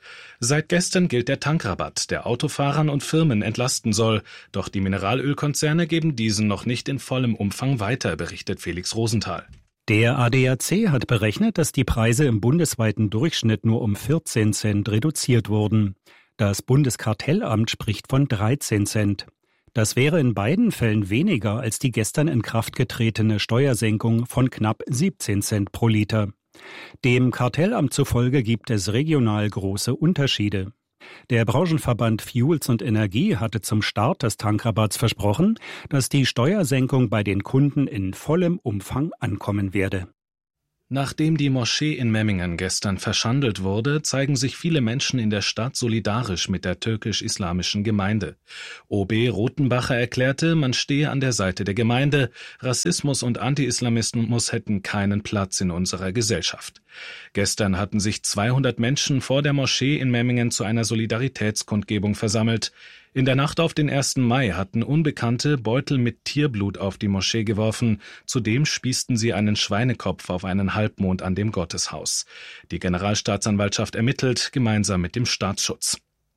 Seit gestern gilt der Tankrabatt, der Autofahrern und Firmen entlasten soll. Doch die Mineralölkonzerne geben diesen noch nicht in vollem Umfang weiter, berichtet Felix Rosenthal. Der ADAC hat berechnet, dass die Preise im bundesweiten Durchschnitt nur um 14 Cent reduziert wurden. Das Bundeskartellamt spricht von 13 Cent. Das wäre in beiden Fällen weniger als die gestern in Kraft getretene Steuersenkung von knapp 17 Cent pro Liter. Dem Kartellamt zufolge gibt es regional große Unterschiede. Der Branchenverband Fuels und Energie hatte zum Start des Tankrabatts versprochen, dass die Steuersenkung bei den Kunden in vollem Umfang ankommen werde. Nachdem die Moschee in Memmingen gestern verschandelt wurde, zeigen sich viele Menschen in der Stadt solidarisch mit der türkisch-islamischen Gemeinde. OB Rothenbacher erklärte, man stehe an der Seite der Gemeinde. Rassismus und Anti-Islamismus hätten keinen Platz in unserer Gesellschaft. Gestern hatten sich 200 Menschen vor der Moschee in Memmingen zu einer Solidaritätskundgebung versammelt. In der Nacht auf den 1. Mai hatten Unbekannte Beutel mit Tierblut auf die Moschee geworfen. Zudem spießten sie einen Schweinekopf auf einen Halbmond an dem Gotteshaus. Die Generalstaatsanwaltschaft ermittelt, gemeinsam mit dem Staatsschutz.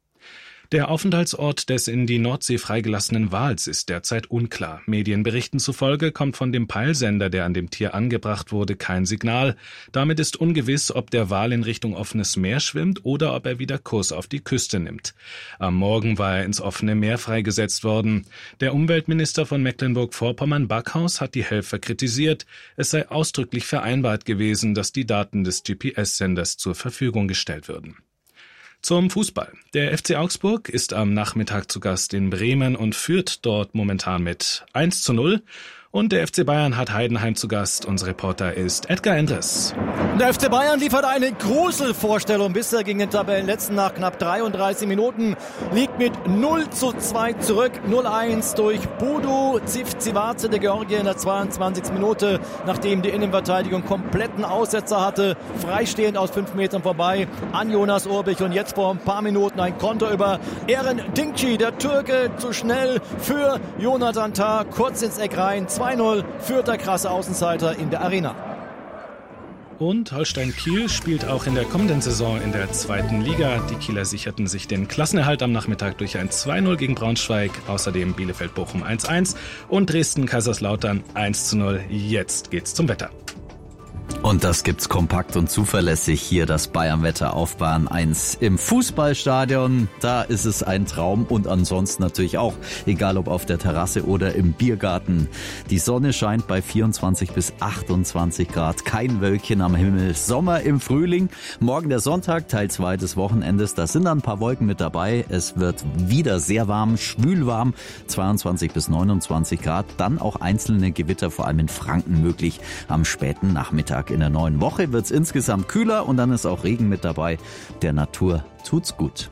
Der Aufenthaltsort des in die Nordsee freigelassenen Wals ist derzeit unklar. Medienberichten zufolge kommt von dem Peilsender, der an dem Tier angebracht wurde, kein Signal. Damit ist ungewiss, ob der Wal in Richtung offenes Meer schwimmt oder ob er wieder Kurs auf die Küste nimmt. Am Morgen war er ins offene Meer freigesetzt worden. Der Umweltminister von Mecklenburg-Vorpommern, Backhaus, hat die Helfer kritisiert. Es sei ausdrücklich vereinbart gewesen, dass die Daten des GPS-Senders zur Verfügung gestellt würden. Zum Fußball. Der FC Augsburg ist am Nachmittag zu Gast in Bremen und führt dort momentan mit 1:0. Und der FC Bayern hat Heidenheim zu Gast. Unser Reporter ist Edgar Endres. Der FC Bayern liefert eine Gruselvorstellung bisher gegen den Tabellenletzten nach knapp 33 Minuten. Liegt mit 0:2 zurück. 0:1 durch Bodo Zivcivace, der Georgier, in der 22. Minute, nachdem die Innenverteidigung kompletten Aussetzer hatte. Freistehend aus 5 Metern vorbei an Jonas Urbich. Und jetzt vor ein paar Minuten ein Konter über Eren Dinkci, der Türke, zu schnell für Jonathan Tah, kurz ins Eck rein. 2:0 führt der krasse Außenseiter in der Arena. Und Holstein Kiel spielt auch in der kommenden Saison in der 2. Liga. Die Kieler sicherten sich den Klassenerhalt am Nachmittag durch ein 2:0 gegen Braunschweig. Außerdem Bielefeld-Bochum 1:1 und Dresden-Kaiserslautern 1:0. Jetzt geht's zum Wetter. Und das gibt's kompakt und zuverlässig hier, das Bayern-Wetter auf Bayern 1 im Fußballstadion. Da ist es ein Traum und ansonsten natürlich auch, egal ob auf der Terrasse oder im Biergarten. Die Sonne scheint bei 24 bis 28 Grad, kein Wölkchen am Himmel. Sommer im Frühling. Morgen der Sonntag, Teil 2 des Wochenendes. Da sind dann ein paar Wolken mit dabei. Es wird wieder sehr warm, schwül warm, 22 bis 29 Grad. Dann auch einzelne Gewitter, vor allem in Franken möglich am späten Nachmittag. In der neuen Woche wird's insgesamt kühler und dann ist auch Regen mit dabei. Der Natur tut's gut.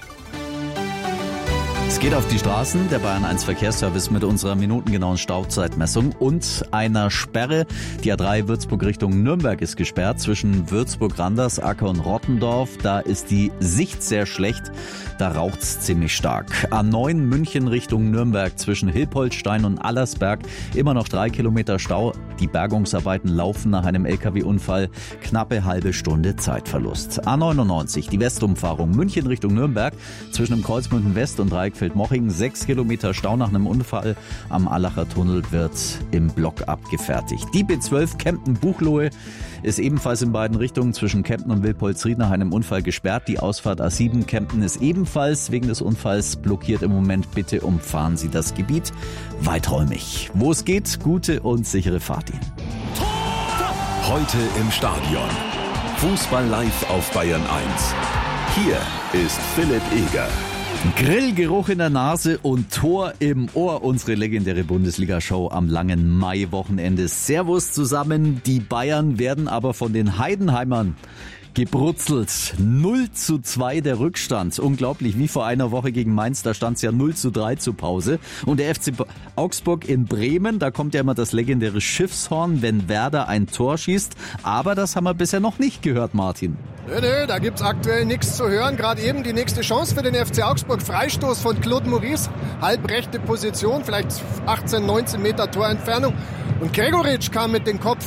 Es geht auf die Straßen, der Bayern 1 Verkehrsservice mit unserer minutengenauen Stauzeitmessung und einer Sperre. Die A3 Würzburg Richtung Nürnberg ist gesperrt zwischen Würzburg-Randersacker und Rottendorf. Da ist die Sicht sehr schlecht, da raucht's ziemlich stark. A9 München Richtung Nürnberg zwischen Hilpoltstein und Allersberg immer noch 3 Kilometer Stau. Die Bergungsarbeiten laufen nach einem LKW-Unfall. Knappe halbe Stunde Zeitverlust. A99 die Westumfahrung München Richtung Nürnberg zwischen dem Kreuzmünden West und Dreieckfeld-Moching 6 Kilometer Stau nach einem Unfall. Am Allacher Tunnel wird im Block abgefertigt. Die B12 Kempten-Buchloe ist ebenfalls in beiden Richtungen zwischen Kempten und Wilpolsried nach einem Unfall gesperrt. Die Ausfahrt A7 Kempten ist ebenfalls wegen des Unfalls blockiert im Moment. Bitte umfahren Sie das Gebiet weiträumig. Wo es geht, gute und sichere Fahrt Ihnen. Heute im Stadion. Fußball live auf Bayern 1. Hier ist Philipp Eger. Grillgeruch in der Nase und Tor im Ohr. Unsere legendäre Bundesliga-Show am langen Mai-Wochenende. Servus zusammen. Die Bayern werden aber von den Heidenheimern gebrutzelt. 0:2 der Rückstand. Unglaublich, wie vor einer Woche gegen Mainz, da stand es ja 0:3 zur Pause. Und der FC Augsburg in Bremen, da kommt ja immer das legendäre Schiffshorn, wenn Werder ein Tor schießt. Aber das haben wir bisher noch nicht gehört, Martin. Nö, da gibt's aktuell nichts zu hören. Gerade eben die nächste Chance für den FC Augsburg. Freistoß von Claude Maurice. Halbrechte Position, vielleicht 18, 19 Meter Torentfernung. Und Gregoritsch kam mit dem Kopf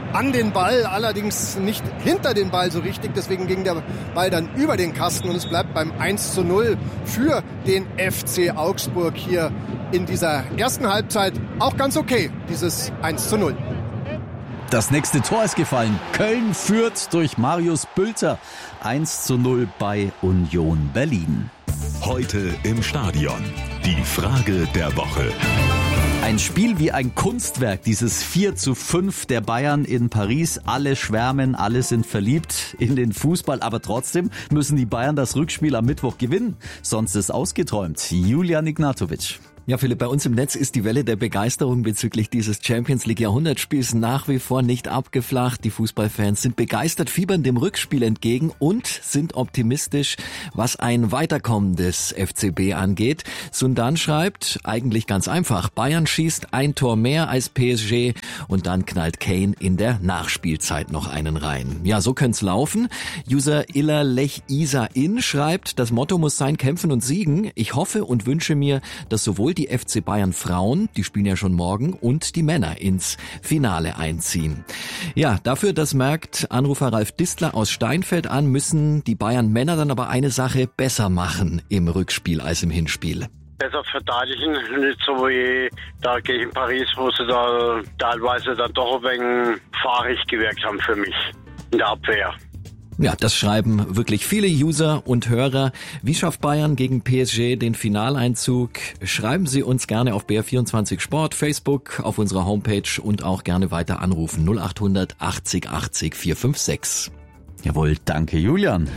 an den Ball, allerdings nicht hinter den Ball so richtig. Deswegen ging der Ball dann über den Kasten und es bleibt beim 1:0 für den FC Augsburg hier in dieser ersten Halbzeit. Auch ganz okay, dieses 1:0. Das nächste Tor ist gefallen. Köln führt durch Marius Bülter. 1:0 bei Union Berlin. Heute im Stadion. Die Frage der Woche. Ein Spiel wie ein Kunstwerk, dieses 4:5 der Bayern in Paris. Alle schwärmen, alle sind verliebt in den Fußball, aber trotzdem müssen die Bayern das Rückspiel am Mittwoch gewinnen. Sonst ist ausgeträumt. Julian Ignatovic. Ja, Philipp, bei uns im Netz ist die Welle der Begeisterung bezüglich dieses Champions-League-Jahrhundertspiels nach wie vor nicht abgeflacht. Die Fußballfans sind begeistert, fiebern dem Rückspiel entgegen und sind optimistisch, was ein Weiterkommen des FCB angeht. Sundan schreibt, eigentlich ganz einfach, Bayern schießt ein Tor mehr als PSG und dann knallt Kane in der Nachspielzeit noch einen rein. Ja, so könnte es laufen. User Iller Lech Isa In schreibt, das Motto muss sein, kämpfen und siegen. Ich hoffe und wünsche mir, dass sowohl die FC Bayern Frauen, die spielen ja schon morgen, und die Männer ins Finale einziehen. Ja, dafür, das merkt Anrufer Ralf Distler aus Steinfeld an, müssen die Bayern Männer dann aber eine Sache besser machen im Rückspiel als im Hinspiel. Besser verteidigen, nicht so wie da gegen Paris, wo sie da teilweise dann doch ein wenig fahrig gewirkt haben für mich in der Abwehr. Ja, das schreiben wirklich viele User und Hörer. Wie schafft Bayern gegen PSG den Finaleinzug? Schreiben Sie uns gerne auf BR24 Sport, Facebook, auf unserer Homepage und auch gerne weiter anrufen. 0800 80 80 456. Jawohl, danke Julian.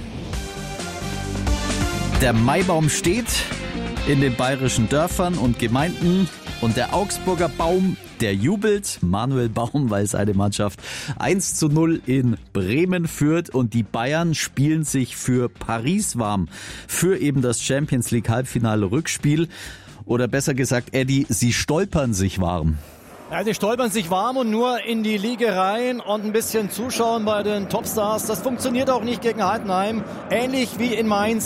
Der Maibaum steht in den bayerischen Dörfern und Gemeinden und der Augsburger Baum, der jubelt. Manuel Baum, weil seine Mannschaft 1:0 in Bremen führt und die Bayern spielen sich für Paris warm. Für eben das Champions League Halbfinale Rückspiel. Oder besser gesagt, Eddie, sie stolpern sich warm. Ja, sie stolpern sich warm und nur in die Liga rein und ein bisschen zuschauen bei den Topstars. Das funktioniert auch nicht gegen Heidenheim. Ähnlich wie in Mainz.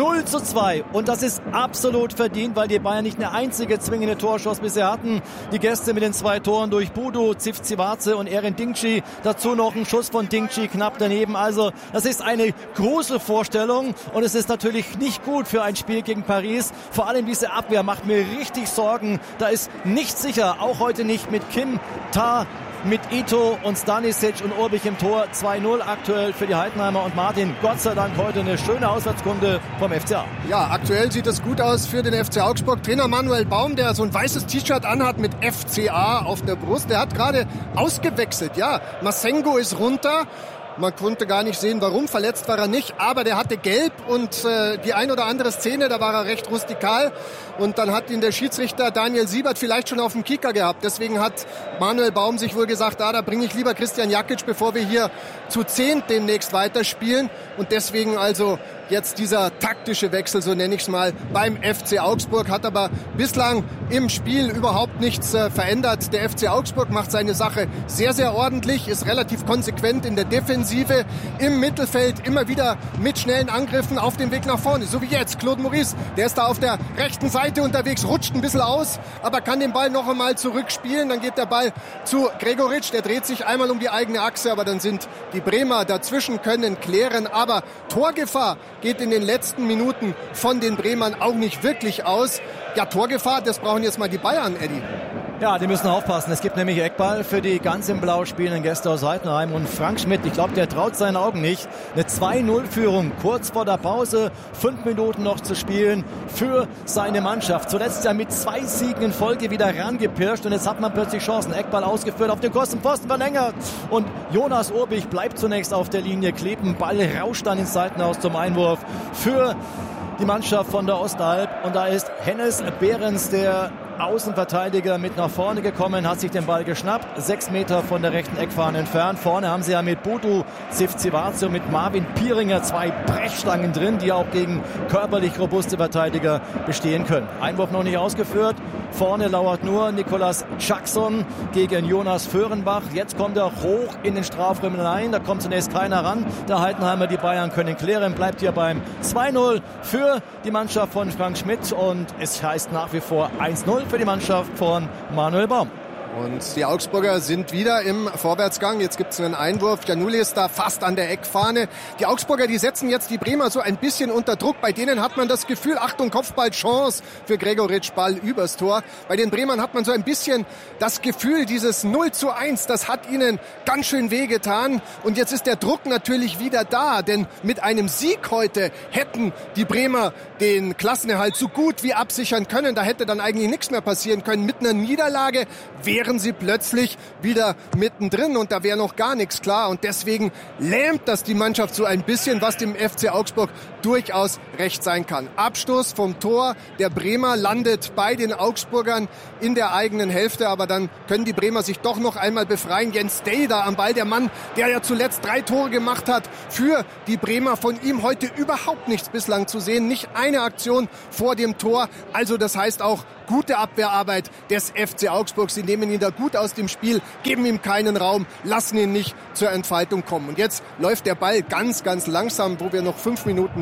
0:2. Und das ist absolut verdient, weil die Bayern nicht eine einzige zwingende Torschuss bisher hatten. Die Gäste mit den 2 Toren durch Budu, Zivcivace und Eren Dingci. Dazu noch ein Schuss von Dingci knapp daneben. Also das ist eine Gruselvorstellung und es ist natürlich nicht gut für ein Spiel gegen Paris. Vor allem diese Abwehr macht mir richtig Sorgen. Da ist nichts sicher, auch heute nicht mit Kim, Tah, mit Ito und Stanisic und Urbich im Tor. 2:0 aktuell für die Heidenheimer und Martin. Gott sei Dank heute eine schöne Auswärtskunde vom FCA. Ja, aktuell sieht es gut aus für den FC Augsburg. Trainer Manuel Baum, der so ein weißes T-Shirt anhat mit FCA auf der Brust, der hat gerade ausgewechselt. Ja, Masengo ist runter. Man konnte gar nicht sehen, warum. Verletzt war er nicht, aber der hatte gelb und die ein oder andere Szene, da war er recht rustikal. Und dann hat ihn der Schiedsrichter Daniel Siebert vielleicht schon auf dem Kicker gehabt. Deswegen hat Manuel Baum sich wohl gesagt, da bringe ich lieber Christian Jakic, bevor wir hier zu 10 demnächst weiterspielen. Und deswegen also jetzt dieser taktische Wechsel, so nenne ich es mal, beim FC Augsburg. Hat aber bislang im Spiel überhaupt nichts verändert. Der FC Augsburg macht seine Sache sehr, sehr ordentlich, ist relativ konsequent in der Defensive, im Mittelfeld immer wieder mit schnellen Angriffen auf dem Weg nach vorne. So wie jetzt, Claude Maurice, der ist da auf der rechten Seite unterwegs, rutscht ein bisschen aus, aber kann den Ball noch einmal zurückspielen. Dann geht der Ball zu Gregoritsch, der dreht sich einmal um die eigene Achse, aber dann sind die Bremer dazwischen, können klären. Aber Torgefahr geht in den letzten Minuten von den Bremern auch nicht wirklich aus. Ja, Torgefahr, das brauchen jetzt mal die Bayern, Eddie. Ja, die müssen aufpassen. Es gibt nämlich Eckball für die ganz im Blau spielenden Gäste aus Heidenheim. Und Frank Schmidt, ich glaube, der traut seinen Augen nicht. Eine 2:0-Führung kurz vor der Pause. 5 Minuten noch zu spielen für seine Mannschaft. Zuletzt ja mit 2 Siegen in Folge wieder rangepirscht. Und jetzt hat man plötzlich Chancen. Eckball ausgeführt, auf den Pfosten verlängert. Und Jonas Urbich bleibt zunächst auf der Linie kleben. Ball rauscht dann ins Seitenhaus zum Einwurf für die Mannschaft von der Ostalb. Und da ist Hennes Behrens, der Außenverteidiger, mit nach vorne gekommen, hat sich den Ball geschnappt, 6 Meter von der rechten Eckfahne entfernt. Vorne haben sie ja mit Budu, Zivcivace und mit Marvin Pieringer 2 Brechstangen drin, die auch gegen körperlich robuste Verteidiger bestehen können. Einwurf noch nicht ausgeführt. Vorne lauert nur Nicolas Jackson gegen Jonas Föhrenbach. Jetzt kommt er hoch in den Strafraum hinein. Da kommt zunächst keiner ran. Der Heidenheimer, die Bayern können klären. Bleibt hier beim 2:0 für die Mannschaft von Frank Schmidt. Und es heißt nach wie vor 1:0 für die Mannschaft von Manuel Baum. Und die Augsburger sind wieder im Vorwärtsgang. Jetzt gibt es einen Einwurf. Giannoulis ist da fast an der Eckfahne. Die Augsburger, die setzen jetzt die Bremer so ein bisschen unter Druck. Bei denen hat man das Gefühl, Achtung, Kopfball, Chance für Gregoritsch, Ball übers Tor. Bei den Bremern hat man so ein bisschen das Gefühl, dieses 0:1, das hat ihnen ganz schön wehgetan. Und jetzt ist der Druck natürlich wieder da. Denn mit einem Sieg heute hätten die Bremer den Klassenerhalt so gut wie absichern können. Da hätte dann eigentlich nichts mehr passieren können. Mit einer Niederlage wären sie plötzlich wieder mittendrin und da wäre noch gar nichts klar. Und deswegen lähmt das die Mannschaft so ein bisschen, was dem FC Augsburg durchaus recht sein kann. Abstoß vom Tor der Bremer landet bei den Augsburgern in der eigenen Hälfte, aber dann können die Bremer sich doch noch einmal befreien. Jens Day da am Ball, der Mann, der ja zuletzt 3 Tore gemacht hat für die Bremer. Von ihm heute überhaupt nichts bislang zu sehen, nicht eine Aktion vor dem Tor. Also das heißt auch gute Abwehrarbeit des FC Augsburg. Sie nehmen ihn da gut aus dem Spiel, geben ihm keinen Raum, lassen ihn nicht zur Entfaltung kommen. Und jetzt läuft der Ball ganz, ganz langsam, wo wir noch 4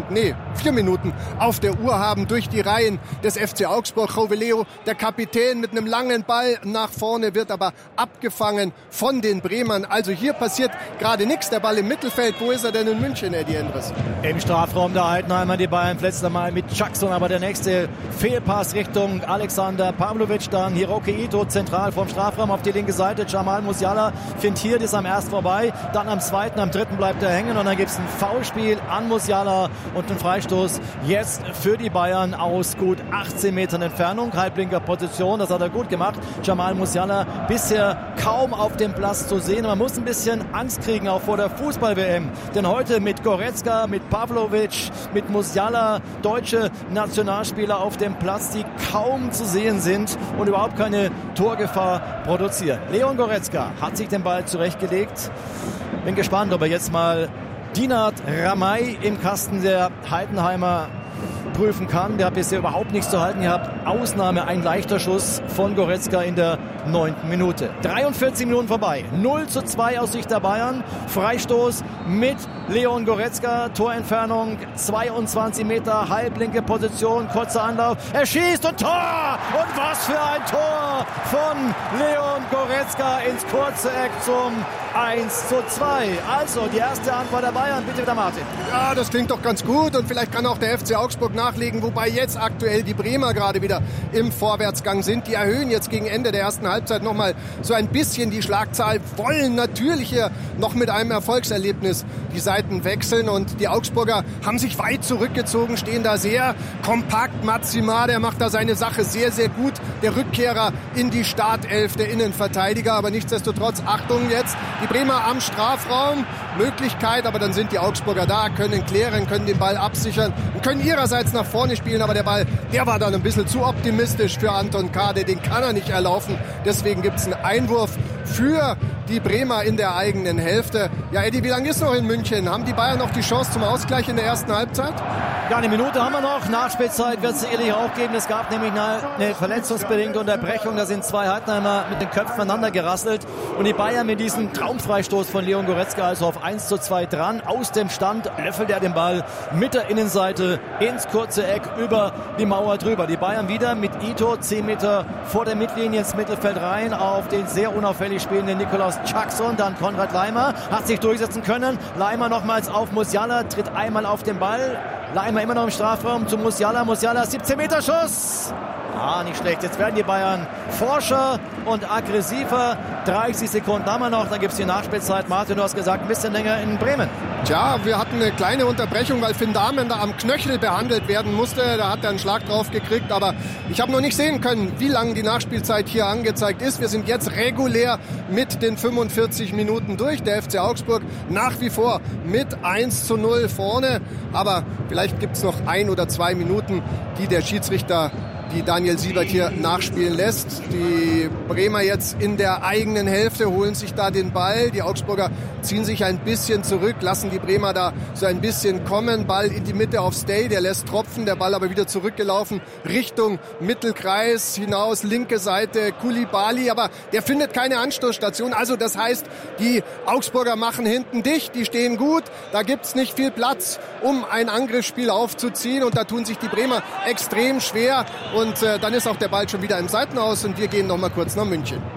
Minuten auf der Uhr haben, durch die Reihen des FC Augsburg. Joveleo, der Kapitän, mit einem langen Ball nach vorne, wird aber abgefangen von den Bremern. Also hier passiert gerade nichts. Der Ball im Mittelfeld. Wo ist er denn in München, Eddie Endres? Im Strafraum der Heidenheimer, die Bayern letztes Mal mit Jackson, aber der nächste Fehlpass Richtung Alexander Pavlovic, dann Hiroki Ito zentral vom Strafraum auf die linke Seite. Jamal Musiala fintiert, ist am ersten vorbei, dann am zweiten, am dritten bleibt er hängen und dann gibt es ein Foulspiel an Musiala und einen Freistoß jetzt für die Bayern aus gut 18 Metern Entfernung, halblinker Position, das hat er gut gemacht. Jamal Musiala bisher kaum auf dem Platz zu sehen. Man muss ein bisschen Angst kriegen, auch vor der Fußball-WM, denn heute mit Goretzka, mit Pavlovic, mit Musiala, deutsche Nationalspieler auf dem Platz, die kaum zu sehen sind und überhaupt keine Torgefahr produzieren. Leon Goretzka hat sich den Ball zurechtgelegt. Bin gespannt, ob er jetzt mal Dinat Ramay im Kasten der Heidenheimer prüfen kann. Der hat bisher überhaupt nichts zu halten gehabt. Ausnahme ein leichter Schuss von Goretzka in der 9. Minute. 43 Minuten vorbei. 0:2 aus Sicht der Bayern. Freistoß mit Leon Goretzka. Torentfernung 22 Meter. Halblinke Position. Kurzer Anlauf. Er schießt und Tor! Und was für ein Tor von Leon Goretzka ins kurze Eck zum 1:2. Also die erste Antwort der Bayern. Bitte wieder Martin. Ja, das klingt doch ganz gut und vielleicht kann auch der FC Augsburg nachlegen, wobei jetzt aktuell die Bremer gerade wieder im Vorwärtsgang sind. Die erhöhen jetzt gegen Ende der ersten Halbzeit nochmal so ein bisschen die Schlagzahl, wollen natürlich hier noch mit einem Erfolgserlebnis die Seiten wechseln und die Augsburger haben sich weit zurückgezogen, stehen da sehr kompakt. Matsima, der macht da seine Sache sehr, sehr gut. Der Rückkehrer in die Startelf, der Innenverteidiger, aber nichtsdestotrotz, Achtung jetzt, die Bremer am Strafraum, Möglichkeit, aber dann sind die Augsburger da, können klären, können den Ball absichern und können ihrerseits nach vorne spielen, aber der Ball, der war dann ein bisschen zu optimistisch für Anton Kade, den kann er nicht erlaufen, deswegen gibt es einen Einwurf für die Bremer in der eigenen Hälfte. Ja, Eddie, wie lange ist noch in München? Haben die Bayern noch die Chance zum Ausgleich in der ersten Halbzeit? Ja, eine Minute haben wir noch. Nachspielzeit wird es sicherlich auch geben. Es gab nämlich eine verletzungsbedingte Unterbrechung. Da sind 2 Heidenheimer mit den Köpfen aneinander gerasselt. Und die Bayern mit diesem Traumfreistoß von Leon Goretzka also auf 1:2 dran. Aus dem Stand löffelt er den Ball mit der Innenseite ins kurze Eck über die Mauer drüber. Die Bayern wieder mit Ito 10 Meter vor der Mittellinie ins Mittelfeld rein auf den sehr unauffällig spielenden Nikolaus Jackson. Dann Konrad Laimer hat sich durchsetzen können. Laimer nochmals auf Musiala, tritt einmal auf den Ball. Laimer immer noch im Strafraum zu Musiala. Musiala 17 Meter Schuss. Ah, nicht schlecht. Jetzt werden die Bayern forscher und aggressiver. 30 Sekunden haben wir noch, dann gibt es die Nachspielzeit. Martin, du hast gesagt, ein bisschen länger in Bremen. Tja, wir hatten eine kleine Unterbrechung, weil Finn Dahmen da am Knöchel behandelt werden musste. Da hat er einen Schlag drauf gekriegt, aber ich habe noch nicht sehen können, wie lange die Nachspielzeit hier angezeigt ist. Wir sind jetzt regulär mit den 45 Minuten durch. Der FC Augsburg nach wie vor mit 1:0 vorne. Aber vielleicht gibt es noch 1 oder 2 Minuten, die der Schiedsrichter, die Daniel Siebert hier nachspielen lässt. Die Bremer jetzt in der eigenen Hälfte holen sich da den Ball. Die Augsburger ziehen sich ein bisschen zurück, lassen die Bremer da so ein bisschen kommen. Ball in die Mitte auf Stay, der lässt tropfen, der Ball aber wieder zurückgelaufen Richtung Mittelkreis, hinaus, linke Seite, Koulibaly, aber der findet keine Anstoßstation. Also das heißt, die Augsburger machen hinten dicht, die stehen gut, da gibt's nicht viel Platz, um ein Angriffsspiel aufzuziehen und da tun sich die Bremer extrem schwer. Und dann ist auch der Ball schon wieder im Seitenaus und wir gehen noch mal kurz nach München.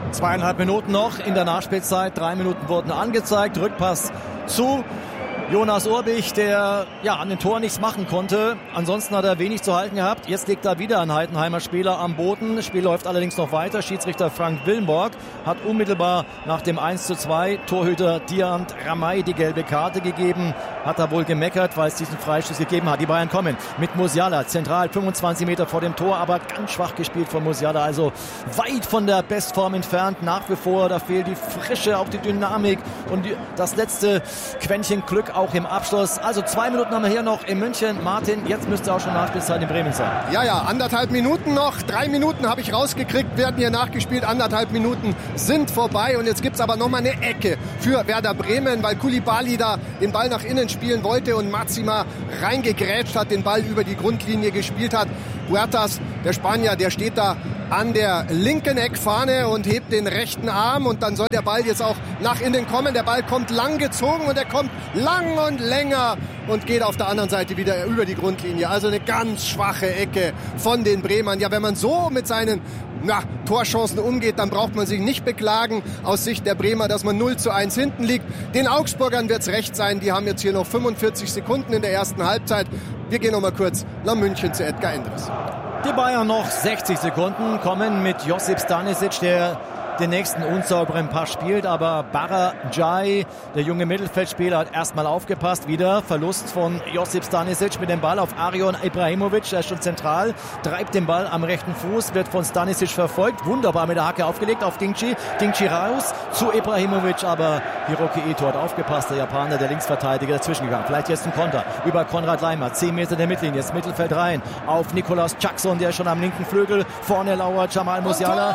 2,5 Minuten noch in der Nachspielzeit. 3 Minuten wurden angezeigt. Rückpass zu Jonas Urbich, der an den Tor nichts machen konnte. Ansonsten hat er wenig zu halten gehabt. Jetzt liegt da wieder ein Heidenheimer Spieler am Boden. Das Spiel läuft allerdings noch weiter. Schiedsrichter Frank Willenborg hat unmittelbar nach dem 1:2 Torhüter Diant Ramay die gelbe Karte gegeben. Hat er wohl gemeckert, weil es diesen Freistoß gegeben hat. Die Bayern kommen mit Musiala zentral 25 Meter vor dem Tor, aber ganz schwach gespielt von Musiala. Also weit von der Bestform entfernt. Nach wie vor, da fehlt die Frische, auch die Dynamik und das letzte Quäntchen Glück auch im Abschluss. Also 2 Minuten haben wir hier noch in München. Martin, jetzt müsste auch schon Nachspielzeit in Bremen sein. Ja, 1,5 Minuten noch. 3 Minuten habe ich rausgekriegt, werden hier nachgespielt. 1,5 Minuten sind vorbei und jetzt gibt es aber nochmal eine Ecke für Werder Bremen, weil Koulibaly da den Ball nach innen spielen wollte und Mazima reingegrätscht hat, den Ball über die Grundlinie gespielt hat. Huertas, der Spanier, der steht da an der linken Eckfahne und hebt den rechten Arm und dann soll der Ball jetzt auch nach innen kommen. Der Ball kommt lang gezogen und er kommt lang und länger und geht auf der anderen Seite wieder über die Grundlinie. Also eine ganz schwache Ecke von den Bremern. Ja, wenn man so mit seinen Torchancen umgeht, dann braucht man sich nicht beklagen aus Sicht der Bremer, dass man 0:1 hinten liegt. Den Augsburgern wird es recht sein. Die haben jetzt hier noch 45 Sekunden in der ersten Halbzeit. Wir gehen noch mal kurz nach München zu Edgar Endres. Die Bayern noch 60 Sekunden, kommen mit Josip Stanisic, der den nächsten unsauberen Pass spielt, aber Barajai, der junge Mittelfeldspieler, hat erstmal aufgepasst. Wieder Verlust von Josip Stanisic mit dem Ball auf Arion Ibrahimovic, der ist schon zentral, treibt den Ball am rechten Fuß, wird von Stanisic verfolgt, wunderbar mit der Hacke aufgelegt auf Dingchi raus zu Ibrahimovic, aber Hiroki Ito hat aufgepasst, der Japaner, der Linksverteidiger, dazwischen gegangen. Vielleicht jetzt ein Konter über Konrad Laimer, 10 Meter der Mittellinie, jetzt Mittelfeld rein, auf Nicolas Jackson, der schon am linken Flügel, vorne lauert Jamal Musiala,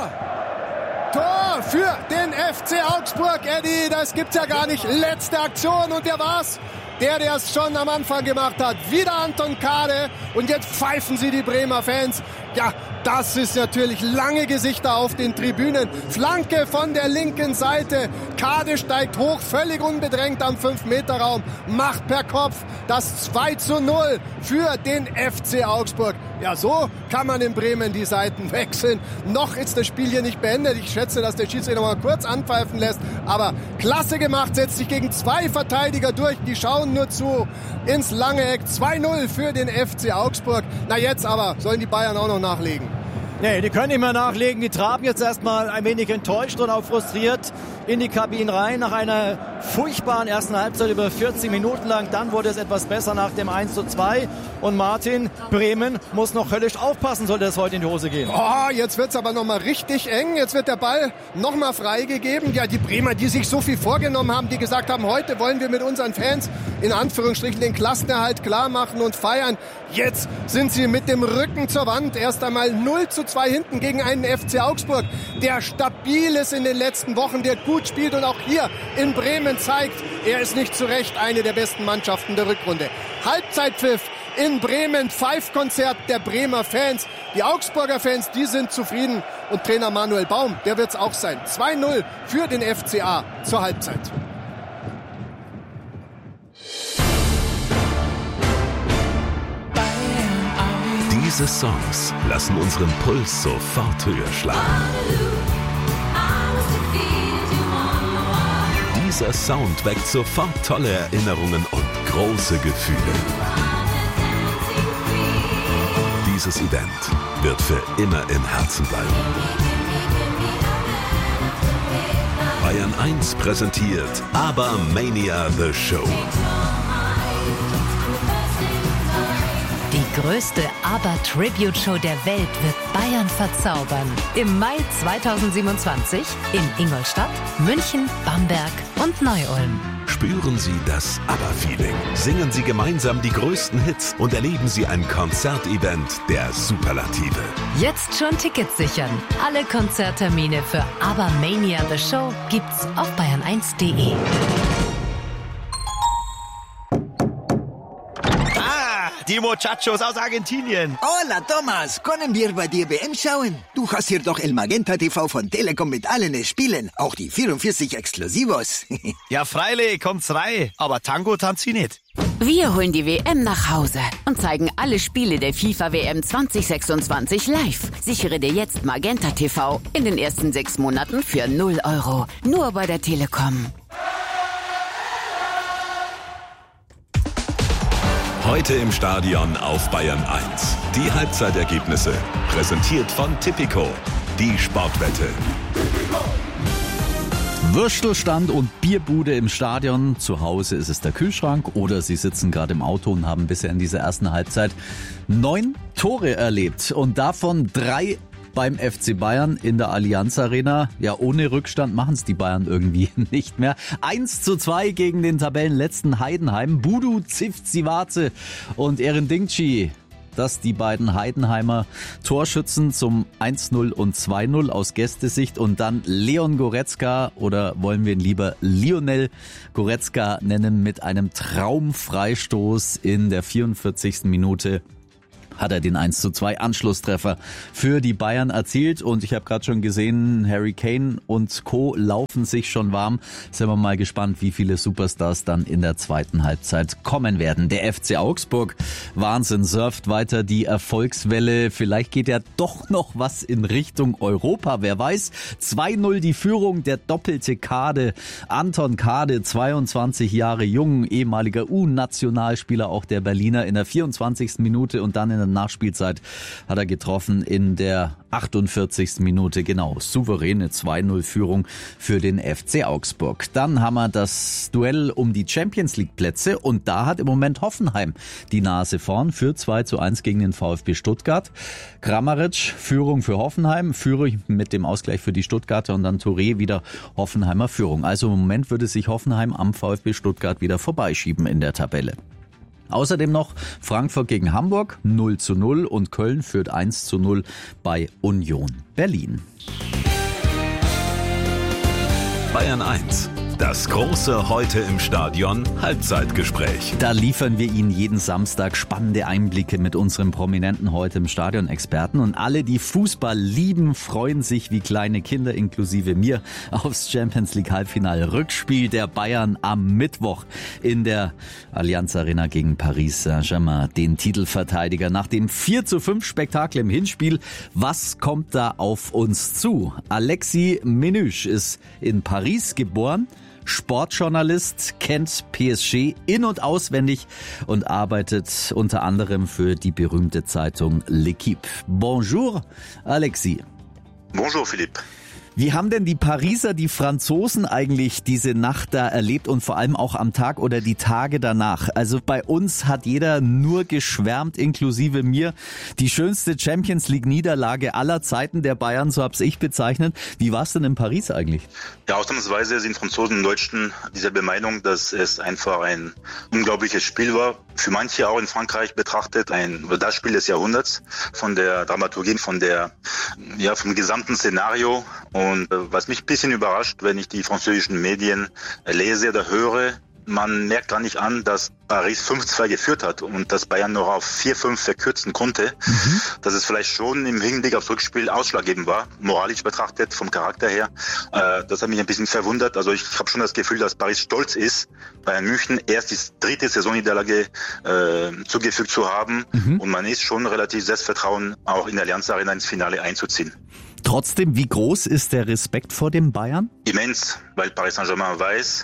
Tor für den FC Augsburg, Eddie, das gibt's ja gar nicht. Letzte Aktion und der war's. Der es schon am Anfang gemacht hat. Wieder Anton Kade und jetzt pfeifen sie die Bremer Fans. Ja, das ist natürlich lange Gesichter auf den Tribünen. Flanke von der linken Seite. Kade steigt hoch, völlig unbedrängt am 5-Meter-Raum. Macht per Kopf das 2:0 für den FC Augsburg. Ja, so kann man in Bremen die Seiten wechseln. Noch ist das Spiel hier nicht beendet. Ich schätze, dass der Schiedsrichter noch mal kurz anpfeifen lässt. Aber klasse gemacht, setzt sich gegen 2 Verteidiger durch. Die schauen nur zu ins lange Eck. 2:0 für den FC Augsburg. Na jetzt aber sollen die Bayern auch noch nachlegen. Nee, die können nicht mehr nachlegen. Die traben jetzt erstmal ein wenig enttäuscht und auch frustriert in die Kabinen rein. Nach einer furchtbaren ersten Halbzeit über 40 Minuten lang. Dann wurde es etwas besser nach dem 1:2. Und Martin, Bremen muss noch höllisch aufpassen, sollte es heute in die Hose gehen. Oh, jetzt wird's aber nochmal richtig eng. Jetzt wird der Ball nochmal freigegeben. Ja, die Bremer, die sich so viel vorgenommen haben, die gesagt haben, heute wollen wir mit unseren Fans in Anführungsstrichen den Klassenerhalt klar machen und feiern. Jetzt sind sie mit dem Rücken zur Wand. Erst einmal 0:2 hinten gegen einen FC Augsburg, der stabil ist in den letzten Wochen, der gut spielt und auch hier in Bremen zeigt, er ist nicht zu Recht eine der besten Mannschaften der Rückrunde. Halbzeitpfiff in Bremen, Pfeifkonzert der Bremer Fans. Die Augsburger Fans, die sind zufrieden und Trainer Manuel Baum, der wird's auch sein. 2:0 für den FCA zur Halbzeit. Diese Songs lassen unseren Puls sofort höher schlagen. Dieser Sound weckt sofort tolle Erinnerungen und große Gefühle. Dieses Event wird für immer im Herzen bleiben. Bayern 1 präsentiert ABBA-Mania The Show. Die größte ABBA-Tribute-Show der Welt wird Bayern verzaubern. Im Mai 2027 in Ingolstadt, München, Bamberg und Neu-Ulm. Spüren Sie das ABBA-Feeling. Singen Sie gemeinsam die größten Hits und erleben Sie ein Konzertevent der Superlative. Jetzt schon Tickets sichern. Alle Konzerttermine für ABBA-Mania The Show gibt's auf bayern1.de. Die Muchachos aus Argentinien. Hola, Thomas. Können wir bei dir WM schauen? Du hast hier doch El Magenta TV von Telekom mit allen Spielen. Auch die 44 Exklusivos. Ja, freilich, kommt's rein. Aber Tango tanzt sie nicht. Wir holen die WM nach Hause und zeigen alle Spiele der FIFA WM 2026 live. Sichere dir jetzt Magenta TV in den ersten 6 Monaten für 0 €. Nur bei der Telekom. Heute im Stadion auf Bayern 1. Die Halbzeitergebnisse. Präsentiert von Tipico. Die Sportwette. Würstelstand und Bierbude im Stadion. Zu Hause ist es der Kühlschrank oder Sie sitzen gerade im Auto und haben bisher in dieser ersten Halbzeit 9 Tore erlebt und davon 3 beim FC Bayern in der Allianz Arena. Ja, ohne Rückstand machen es die Bayern irgendwie nicht mehr. 1:2 gegen den Tabellenletzten Heidenheim. Budu, Zivcivace und Erendingci. Das die beiden Heidenheimer Torschützen zum 1:0 und 2:0 aus Gästesicht und dann Leon Goretzka oder wollen wir ihn lieber Lionel Goretzka nennen mit einem Traumfreistoß in der 44. Minute. Hat er den 1:2 Anschlusstreffer für die Bayern erzielt. Und ich habe gerade schon gesehen, Harry Kane und Co. laufen sich schon warm. Sind wir mal gespannt, wie viele Superstars dann in der zweiten Halbzeit kommen werden. Der FC Augsburg, Wahnsinn, surft weiter die Erfolgswelle. Vielleicht geht ja doch noch was in Richtung Europa, wer weiß. 2:0 die Führung, der doppelte Kade. Anton Kade, 22 Jahre jung, ehemaliger U-Nationalspieler, auch der Berliner, in der 24. Minute und dann in der Nachspielzeit hat er getroffen in der 48. Minute, genau, souveräne 2:0 Führung für den FC Augsburg. Dann haben wir das Duell um die Champions-League-Plätze und da hat im Moment Hoffenheim die Nase vorn für 2:1 gegen den VfB Stuttgart. Kramaric, Führung für Hoffenheim, Führung mit dem Ausgleich für die Stuttgarter und dann Touré wieder Hoffenheimer Führung. Also im Moment würde sich Hoffenheim am VfB Stuttgart wieder vorbeischieben in der Tabelle. Außerdem noch Frankfurt gegen Hamburg 0:0 und Köln führt 1:0 bei Union Berlin. Bayern 1. Das große Heute im Stadion Halbzeitgespräch. Da liefern wir Ihnen jeden Samstag spannende Einblicke mit unserem prominenten Heute im Stadion-Experten. Und alle, die Fußball lieben, freuen sich wie kleine Kinder, inklusive mir, aufs Champions-League-Halbfinale-Rückspiel der Bayern am Mittwoch in der Allianz Arena gegen Paris Saint-Germain, den Titelverteidiger. Nach dem 4:5-Spektakel im Hinspiel, was kommt da auf uns zu? Alexis Menüsch ist in Paris geboren, Sportjournalist, kennt PSG in- und auswendig und arbeitet unter anderem für die berühmte Zeitung L'Équipe. Bonjour, Alexis. Bonjour, Philippe. Wie haben denn die Pariser, die Franzosen eigentlich diese Nacht da erlebt und vor allem auch am Tag oder die Tage danach? Also bei uns hat jeder nur geschwärmt, inklusive mir. Die schönste Champions-League-Niederlage aller Zeiten der Bayern, so hab's ich bezeichnet. Wie war's denn in Paris eigentlich? Ja, ausnahmsweise sind Franzosen und Deutschen dieselbe Meinung, dass es einfach ein unglaubliches Spiel war. Für manche auch in Frankreich betrachtet das Spiel des Jahrhunderts, von der Dramaturgie, vom gesamten Szenario. Und was mich ein bisschen überrascht, wenn ich die französischen Medien lese oder höre, man merkt gar nicht an, dass Paris 5:2 geführt hat und dass Bayern noch auf 4:5 verkürzen konnte. Dass es vielleicht schon im Hinblick aufs Rückspiel ausschlaggebend war, moralisch betrachtet, vom Charakter her. Das hat mich ein bisschen verwundert. Also ich habe schon das Gefühl, dass Paris stolz ist, Bayern München erst die 3. Saisonniederlage zugefügt zu haben. Und man ist schon relativ Selbstvertrauen, auch in der Allianz Arena ins Finale einzuziehen. Trotzdem, wie groß ist der Respekt vor dem Bayern? Immens, weil Paris Saint-Germain weiß,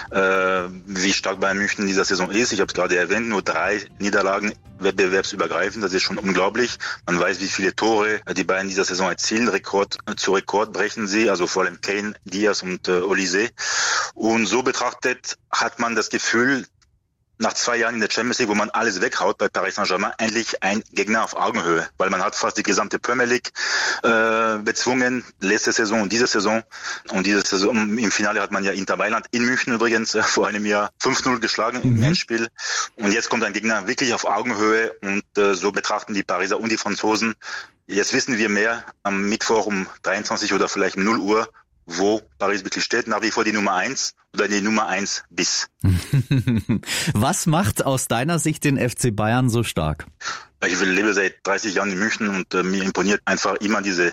wie stark Bayern München in dieser Saison ist. Ich habe es gerade erwähnt, nur 3 Niederlagen wettbewerbsübergreifend, das ist schon unglaublich. Man weiß, wie viele Tore die Bayern in dieser Saison erzielen. Rekord brechen sie, also vor allem Kane, Diaz und Olise. Und so betrachtet hat man das Gefühl, nach 2 Jahren in der Champions League, wo man alles weghaut bei Paris Saint-Germain, endlich ein Gegner auf Augenhöhe. Weil man hat fast die gesamte Premier League bezwungen, letzte Saison und diese Saison. Und diese Saison im Finale hat man ja Inter Mailand in München übrigens vor einem Jahr 5:0 geschlagen im Endspiel. Und jetzt kommt ein Gegner wirklich auf Augenhöhe und so betrachten die Pariser und die Franzosen. Jetzt wissen wir mehr am Mittwoch um 23 oder vielleicht um 0 Uhr, wo Paris wirklich steht, nach wie vor die Nummer 1 oder die Nummer 1 bis. Was macht aus deiner Sicht den FC Bayern so stark? Ich lebe seit 30 Jahren in München und mir imponiert einfach immer diese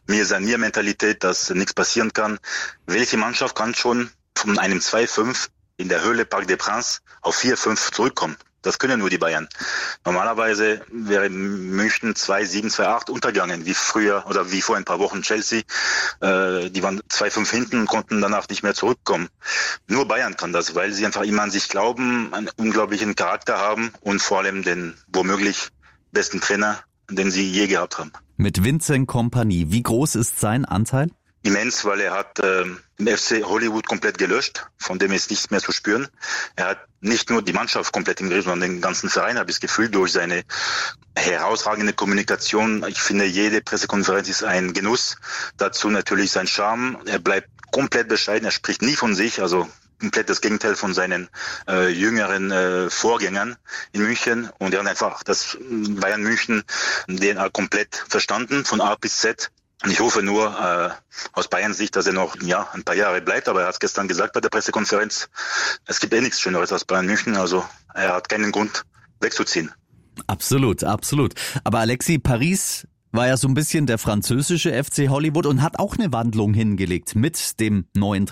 Mir-Sanier-Mentalität, dass nichts passieren kann. Welche Mannschaft kann schon von einem 2:5 in der Höhle Parc des Princes auf 4-5 zurückkommen. Das können nur die Bayern. Normalerweise wäre München 2-7, 2-8 untergegangen, wie früher oder wie vor ein paar Wochen Chelsea. Die waren 2-5 hinten und konnten danach nicht mehr zurückkommen. Nur Bayern kann das, weil sie einfach immer an sich glauben, einen unglaublichen Charakter haben und vor allem den womöglich besten Trainer, den sie je gehabt haben. Mit Vincent Kompany, wie groß ist sein Anteil? Immens, weil er hat den FC Hollywood komplett gelöscht, von dem ist nichts mehr zu spüren. Er hat nicht nur die Mannschaft komplett im Griff, sondern den ganzen Verein, habe ich das Gefühl, durch seine herausragende Kommunikation. Ich finde, jede Pressekonferenz ist ein Genuss. Dazu natürlich sein Charme. Er bleibt komplett bescheiden, er spricht nie von sich, also komplett das Gegenteil von seinen jüngeren Vorgängern in München. Und er hat einfach das Bayern München DNA komplett verstanden, von A bis Z. Und ich hoffe nur aus Bayerns Sicht, dass er noch ein paar Jahre bleibt. Aber er hat es gestern gesagt bei der Pressekonferenz, es gibt nichts Schöneres als Bayern München. Also er hat keinen Grund wegzuziehen. Absolut, absolut. Aber Alexis, Paris war ja so ein bisschen der französische FC Hollywood und hat auch eine Wandlung hingelegt mit dem neuen